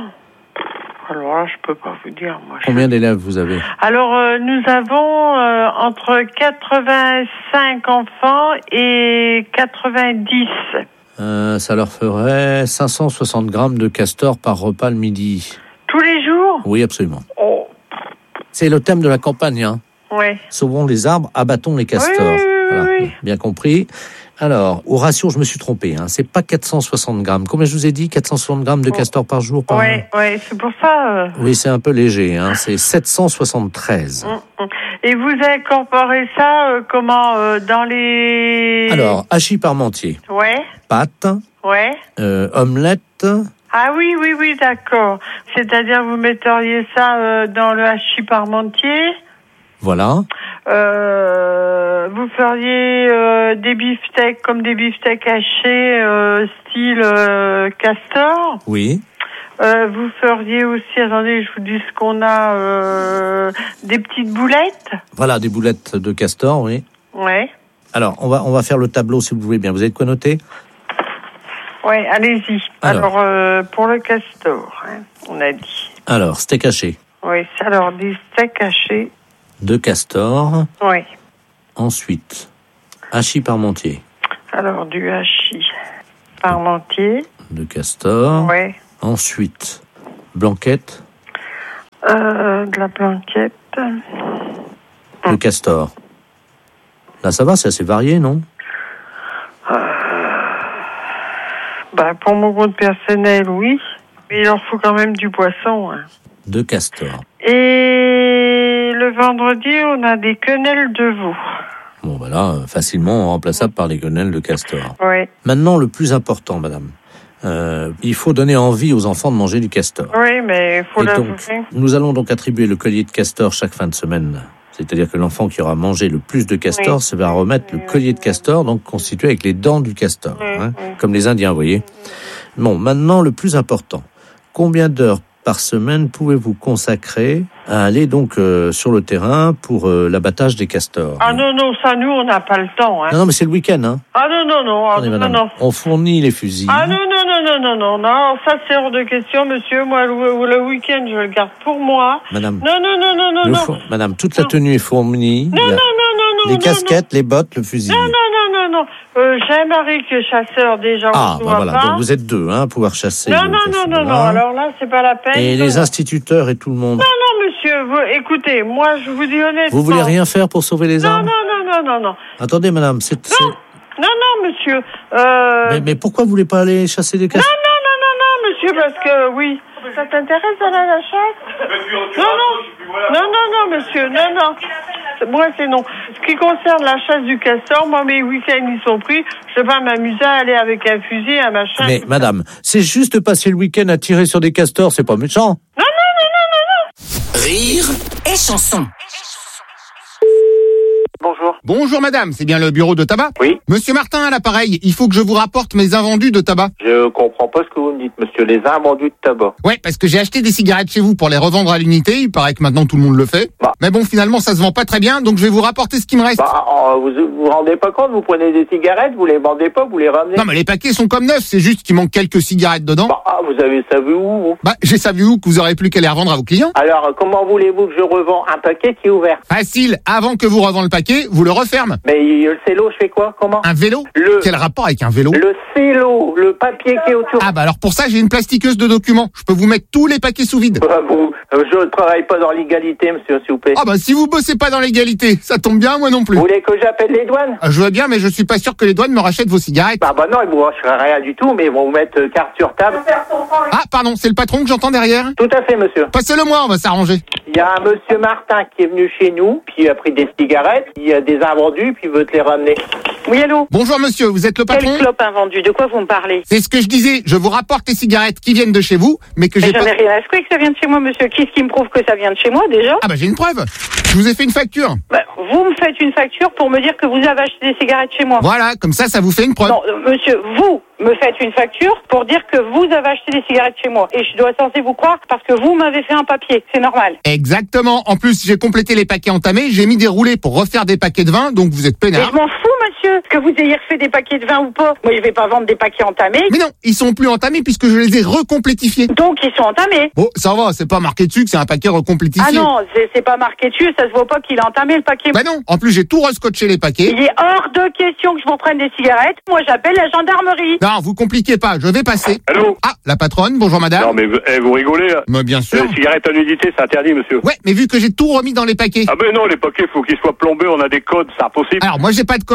[SPEAKER 20] Alors là, je peux pas vous dire, moi.
[SPEAKER 9] Combien d'élèves vous avez?
[SPEAKER 20] Alors, euh, nous avons euh, entre quatre-vingt-cinq enfants et quatre-vingt-dix.
[SPEAKER 9] Euh, ça leur ferait cinq cent soixante grammes de castor par repas le midi.
[SPEAKER 20] Tous les jours?
[SPEAKER 9] Oui, absolument.
[SPEAKER 20] Oh.
[SPEAKER 9] C'est le thème de la campagne, hein.
[SPEAKER 20] Oui.
[SPEAKER 9] Sauvons les arbres, abattons les castors.
[SPEAKER 20] Oui, oui, oui,
[SPEAKER 9] voilà.
[SPEAKER 20] oui.
[SPEAKER 9] Bien compris. Alors, au ratio, je me suis trompé. Hein. C'est pas quatre cent soixante grammes. Combien je vous ai dit? quatre cent soixante grammes de castor par jour par
[SPEAKER 20] Oui, oui, c'est pour ça. Euh...
[SPEAKER 9] Oui, c'est un peu léger. Hein. C'est sept cent soixante-treize.
[SPEAKER 20] Mmh, mmh. Et vous incorporez ça euh, comment euh, dans les...
[SPEAKER 9] Alors, hachis parmentier.
[SPEAKER 20] Ouais.
[SPEAKER 9] Pâtes.
[SPEAKER 20] Ouais.
[SPEAKER 9] Euh, omelette.
[SPEAKER 20] Ah oui, oui, oui, d'accord. C'est-à-dire, vous metteriez ça euh, dans le hachis parmentier.
[SPEAKER 9] Voilà.
[SPEAKER 20] Euh, vous feriez euh, des beefsteaks comme des beefsteaks hachés, euh, style euh, castor.
[SPEAKER 9] Oui.
[SPEAKER 20] Euh, vous feriez aussi, attendez, je vous dis ce qu'on a, euh, des petites boulettes.
[SPEAKER 9] Voilà, des boulettes de castor, oui.
[SPEAKER 20] Ouais.
[SPEAKER 9] Alors, on va, on va faire le tableau si vous voulez bien. Vous avez de quoi noter ?
[SPEAKER 20] Ouais, allez-y. Alors, alors euh, pour le castor, hein, on a dit.
[SPEAKER 9] Alors, steak haché.
[SPEAKER 20] Oui, alors des steaks hachés.
[SPEAKER 9] De castor.
[SPEAKER 20] Oui.
[SPEAKER 9] Ensuite, hachis parmentier.
[SPEAKER 20] Alors, du hachis parmentier.
[SPEAKER 9] De castor.
[SPEAKER 20] Oui.
[SPEAKER 9] Ensuite, blanquette.
[SPEAKER 20] Euh, de la blanquette.
[SPEAKER 9] De castor. Là, ça va, c'est assez varié, non ?
[SPEAKER 20] euh, bah, Pour mon compte personnel, oui. Mais il en faut quand même du poisson. Hein.
[SPEAKER 9] De castor.
[SPEAKER 20] Et le vendredi, on a des quenelles de veau.
[SPEAKER 9] Bon, voilà, facilement remplaçable par les quenelles de castor.
[SPEAKER 20] Oui.
[SPEAKER 9] Maintenant, le plus important, madame. Euh, il faut donner envie aux enfants de manger du castor.
[SPEAKER 20] Oui, mais il faut l'avouer.
[SPEAKER 9] Nous allons donc attribuer le collier de castor chaque fin de semaine. C'est-à-dire que l'enfant qui aura mangé le plus de castor oui. se va remettre le collier de castor, donc constitué avec les dents du castor, oui, hein, oui. comme les Indiens, vous voyez. Bon, maintenant, le plus important. Combien d'heures par semaine pouvez-vous consacrer à aller donc euh, sur le terrain pour euh, l'abattage des castors?
[SPEAKER 20] Ah non, non, ça, nous, on n'a pas le temps. Hein.
[SPEAKER 9] Non, non, mais c'est le week-end. Hein.
[SPEAKER 20] Ah non, non, non, ah,
[SPEAKER 9] Attendez,
[SPEAKER 20] non,
[SPEAKER 9] madame,
[SPEAKER 20] non.
[SPEAKER 9] On fournit les fusils.
[SPEAKER 20] Ah non, non, non, non, non, non, non, ça c'est hors de question, monsieur. Moi, le, le week-end, je le garde pour moi.
[SPEAKER 9] Madame.
[SPEAKER 20] Non, non, non, non, non, non.
[SPEAKER 9] Fo- Madame, toute la tenue est fournie.
[SPEAKER 20] Non, non, non, non, non.
[SPEAKER 9] Les
[SPEAKER 20] non,
[SPEAKER 9] casquettes,
[SPEAKER 20] non.
[SPEAKER 9] les bottes, le fusil.
[SPEAKER 20] Non, non, non, non, non. Euh, j'ai un mari qui est chasseur déjà.
[SPEAKER 9] Ah,
[SPEAKER 20] on
[SPEAKER 9] bah voilà,
[SPEAKER 20] pas.
[SPEAKER 9] donc vous êtes deux, hein, pouvoir chasser.
[SPEAKER 20] Non, non, non, non, non, alors là, c'est pas la peine.
[SPEAKER 9] Et les instituteurs et tout le monde.
[SPEAKER 20] Non, non, monsieur, vous, écoutez, moi, je vous dis honnêtement.
[SPEAKER 9] Vous voulez rien faire pour sauver les
[SPEAKER 20] non,
[SPEAKER 9] arbres?
[SPEAKER 20] Non, non, non, non, non.
[SPEAKER 9] Attendez, madame, c'est...
[SPEAKER 20] Non, non, non, monsieur. Euh...
[SPEAKER 9] Mais, mais pourquoi vous voulez pas aller chasser des casques?
[SPEAKER 20] Non, non, non, non, non, monsieur, parce que, oui. Ça t'intéresse d'aller à la chasse? Non, non, non, non, non, monsieur, non, non. Moi, c'est non. Ce qui concerne la chasse du castor, moi, mes week-ends, ils sont pris. Je vais pas m'amuser à aller avec un fusil, un machin.
[SPEAKER 9] Mais, madame, c'est juste passer le week-end à tirer sur des castors, c'est pas méchant.
[SPEAKER 20] Non, non, non, non, non, non.
[SPEAKER 3] Rire et chanson.
[SPEAKER 5] Bonjour. Bonjour madame, c'est bien le bureau de tabac?
[SPEAKER 19] Oui.
[SPEAKER 5] Monsieur Martin à l'appareil, il faut que je vous rapporte mes invendus de tabac.
[SPEAKER 19] Je comprends pas ce que vous me dites, monsieur, les invendus de tabac.
[SPEAKER 5] Ouais, parce que j'ai acheté des cigarettes chez vous pour les revendre à l'unité, il paraît que maintenant tout le monde le fait.
[SPEAKER 19] Bah.
[SPEAKER 5] Mais bon, finalement ça se vend pas très bien, donc je vais vous rapporter ce qui me reste.
[SPEAKER 19] Bah, euh, vous vous rendez pas compte, vous prenez des cigarettes, vous les vendez pas, vous les ramenez.
[SPEAKER 5] Non mais les paquets sont comme neufs, c'est juste qu'il manque quelques cigarettes dedans.
[SPEAKER 19] Bah, ah, vous avez ça vu où, vous?
[SPEAKER 5] Bah, j'ai ça vu où que vous aurez plus qu'à les revendre à vos clients.
[SPEAKER 19] Alors, comment voulez-vous que je revends un paquet qui est ouvert?
[SPEAKER 5] Facile, avant que vous revendez le paquet, vous le referme.
[SPEAKER 19] Mais le cello, je fais quoi? Comment?
[SPEAKER 5] Un vélo?
[SPEAKER 19] Le...
[SPEAKER 5] Quel rapport avec un vélo?
[SPEAKER 19] Le cello, le papier qui est autour.
[SPEAKER 5] Ah bah alors pour ça, j'ai une plastiqueuse de documents. Je peux vous mettre tous les paquets sous vide.
[SPEAKER 19] Bah, vous, je travaille pas dans l'égalité, monsieur, s'il vous plaît.
[SPEAKER 5] Ah bah si vous bossez pas dans l'égalité, ça tombe bien, moi non plus.
[SPEAKER 19] Vous voulez que j'appelle les douanes?
[SPEAKER 5] Ah, je veux bien, mais je suis pas sûr que les douanes me rachètent vos cigarettes.
[SPEAKER 19] Bah bah non, ils vous rachèteront rien du tout, mais ils vont vous mettre euh, carte sur table.
[SPEAKER 5] Ah pardon, c'est le patron que j'entends derrière?
[SPEAKER 19] Tout à fait, monsieur.
[SPEAKER 5] Passez-le moi, on va s'arranger.
[SPEAKER 19] Il y a un monsieur Martin qui est venu chez nous, puis il a pris des cigarettes, il a des invendus, puis il veut te les ramener.
[SPEAKER 21] Oui, allô?
[SPEAKER 5] Bonjour monsieur, vous êtes le patron?
[SPEAKER 21] Quelle clope invendue? De quoi vous me parlez?
[SPEAKER 5] C'est ce que je disais, je vous rapporte les cigarettes qui viennent de chez vous, mais que
[SPEAKER 21] mais
[SPEAKER 5] j'ai
[SPEAKER 21] j'en
[SPEAKER 5] pas...
[SPEAKER 21] ai rien à secouer que ça vient de chez moi, monsieur. Qu'est-ce qui me prouve que ça vient de chez moi, déjà?
[SPEAKER 5] Ah bah j'ai une preuve. Je vous ai fait une facture.
[SPEAKER 21] Bah, vous me faites une facture pour me dire que vous avez acheté des cigarettes chez moi.
[SPEAKER 5] Voilà, comme ça, ça vous fait une preuve.
[SPEAKER 21] Non, euh, monsieur, vous me faites une facture pour dire que vous avez acheté des cigarettes chez moi. Et je dois censé vous croire parce que vous m'avez fait un papier. C'est normal.
[SPEAKER 5] Exactement. En plus, j'ai complété les paquets entamés, j'ai mis des roulés pour refaire des paquets de vin, donc vous êtes peinard.
[SPEAKER 21] Mais je m'en fous, monsieur, que vous ayez refait des paquets de vin ou pas. Moi, je vais pas vendre des paquets entamés.
[SPEAKER 5] Mais non, ils sont plus entamés puisque je les ai recomplétifiés.
[SPEAKER 21] Donc, ils sont entamés.
[SPEAKER 5] Bon, ça va, c'est pas marqué dessus que c'est un paquet recomplétifié.
[SPEAKER 21] Ah non, c'est, c'est pas marqué dessus, ça se voit pas qu'il a entamé le paquet.
[SPEAKER 5] Bah non, en plus j'ai tout rescotché les paquets.
[SPEAKER 21] Il est hors de question que je vous prenne des cigarettes. Moi, j'appelle la gendarmerie.
[SPEAKER 5] Non, vous compliquez pas, je vais passer.
[SPEAKER 22] Allô?
[SPEAKER 5] Ah, la patronne, bonjour madame.
[SPEAKER 22] Non mais eh, vous rigolez là?
[SPEAKER 5] Mais bien sûr.
[SPEAKER 22] Les cigarettes à nudité, c'est interdit, monsieur.
[SPEAKER 5] Ouais, mais vu que j'ai tout remis dans les paquets.
[SPEAKER 22] Ah ben non, les paquets, faut qu'ils soient plombés, on a des codes, c'est impossible.
[SPEAKER 5] Alors moi j'ai pas de code, donc j'ai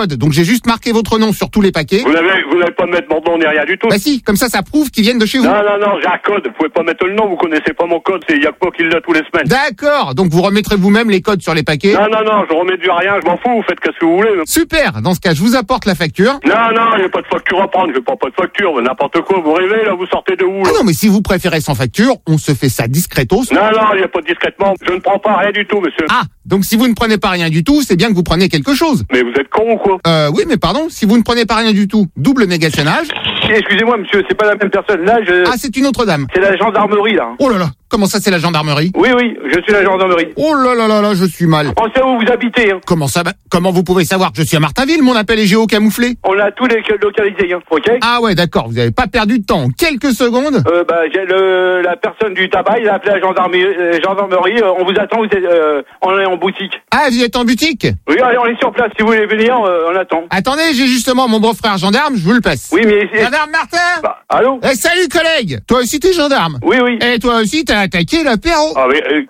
[SPEAKER 5] juste marquer votre nom sur tous les paquets.
[SPEAKER 22] Vous n'avez, vous n'avez pas de mettre mon nom ni rien du tout.
[SPEAKER 5] Bah si, comme ça, ça prouve qu'ils viennent de chez vous.
[SPEAKER 22] Non, non, non, j'ai un code. Vous pouvez pas mettre le nom, vous connaissez pas mon code. C'est, y a que moi qui l'a tous les semaines.
[SPEAKER 5] D'accord, donc vous remettrez vous-même les codes sur les paquets.
[SPEAKER 22] Non, non, non, je remets du rien, je m'en fous, vous faites qu'est-ce que vous voulez.
[SPEAKER 5] Super, dans ce cas, je vous apporte la facture.
[SPEAKER 22] Non, non, il n'y a pas de facture à prendre, je prends pas de facture, n'importe quoi, vous rêvez, là, vous sortez de où, là?
[SPEAKER 5] Ah non, mais si vous préférez sans facture, on se fait ça discretos.
[SPEAKER 22] Non, non, il n'y a pas de discrètement, je ne prends pas rien du tout, monsieur.
[SPEAKER 5] Ah, donc si vous ne prenez pas rien du tout, c'est bien que vous prenez quelque chose.
[SPEAKER 22] Mais vous êtes con ou quoi?
[SPEAKER 5] Euh, oui, mais pardon, si vous ne prenez pas rien du tout, double négationnage.
[SPEAKER 22] Excusez-moi, monsieur, c'est pas la même personne, là, je...
[SPEAKER 5] Ah, c'est une autre dame.
[SPEAKER 22] C'est la gendarmerie, là.
[SPEAKER 5] Oh là là, comment ça, c'est la gendarmerie?
[SPEAKER 22] Oui, oui, je suis la gendarmerie.
[SPEAKER 5] Oh là là là là, je suis mal.
[SPEAKER 22] On sait où vous habitez, hein.
[SPEAKER 5] Comment ça, bah, comment vous pouvez savoir que je suis à Martainville? Mon appel est géocamouflé.
[SPEAKER 22] On a tous les localisés, hein, ok?
[SPEAKER 5] Ah ouais, d'accord, vous avez pas perdu de temps. En quelques secondes.
[SPEAKER 22] Euh, bah, j'ai le, la personne du tabac, il a appelé la gendarmerie, euh, gendarmerie, euh, on vous attend, vous êtes, euh, on est en boutique.
[SPEAKER 5] Ah, vous êtes en boutique?
[SPEAKER 22] Oui, allez, on est sur place, si vous voulez venir, euh, on attend.
[SPEAKER 5] Attendez, j'ai justement mon beau-frère gendarme, je vous le passe.
[SPEAKER 22] Oui, mais...
[SPEAKER 5] Gendarme Martin?
[SPEAKER 22] Bah, allô?
[SPEAKER 5] Eh, salut collègue! Toi aussi t'es gendarme?
[SPEAKER 22] Oui, oui.
[SPEAKER 5] Et toi aussi t'as attaqué l'apéro?
[SPEAKER 22] Ah, mais, euh,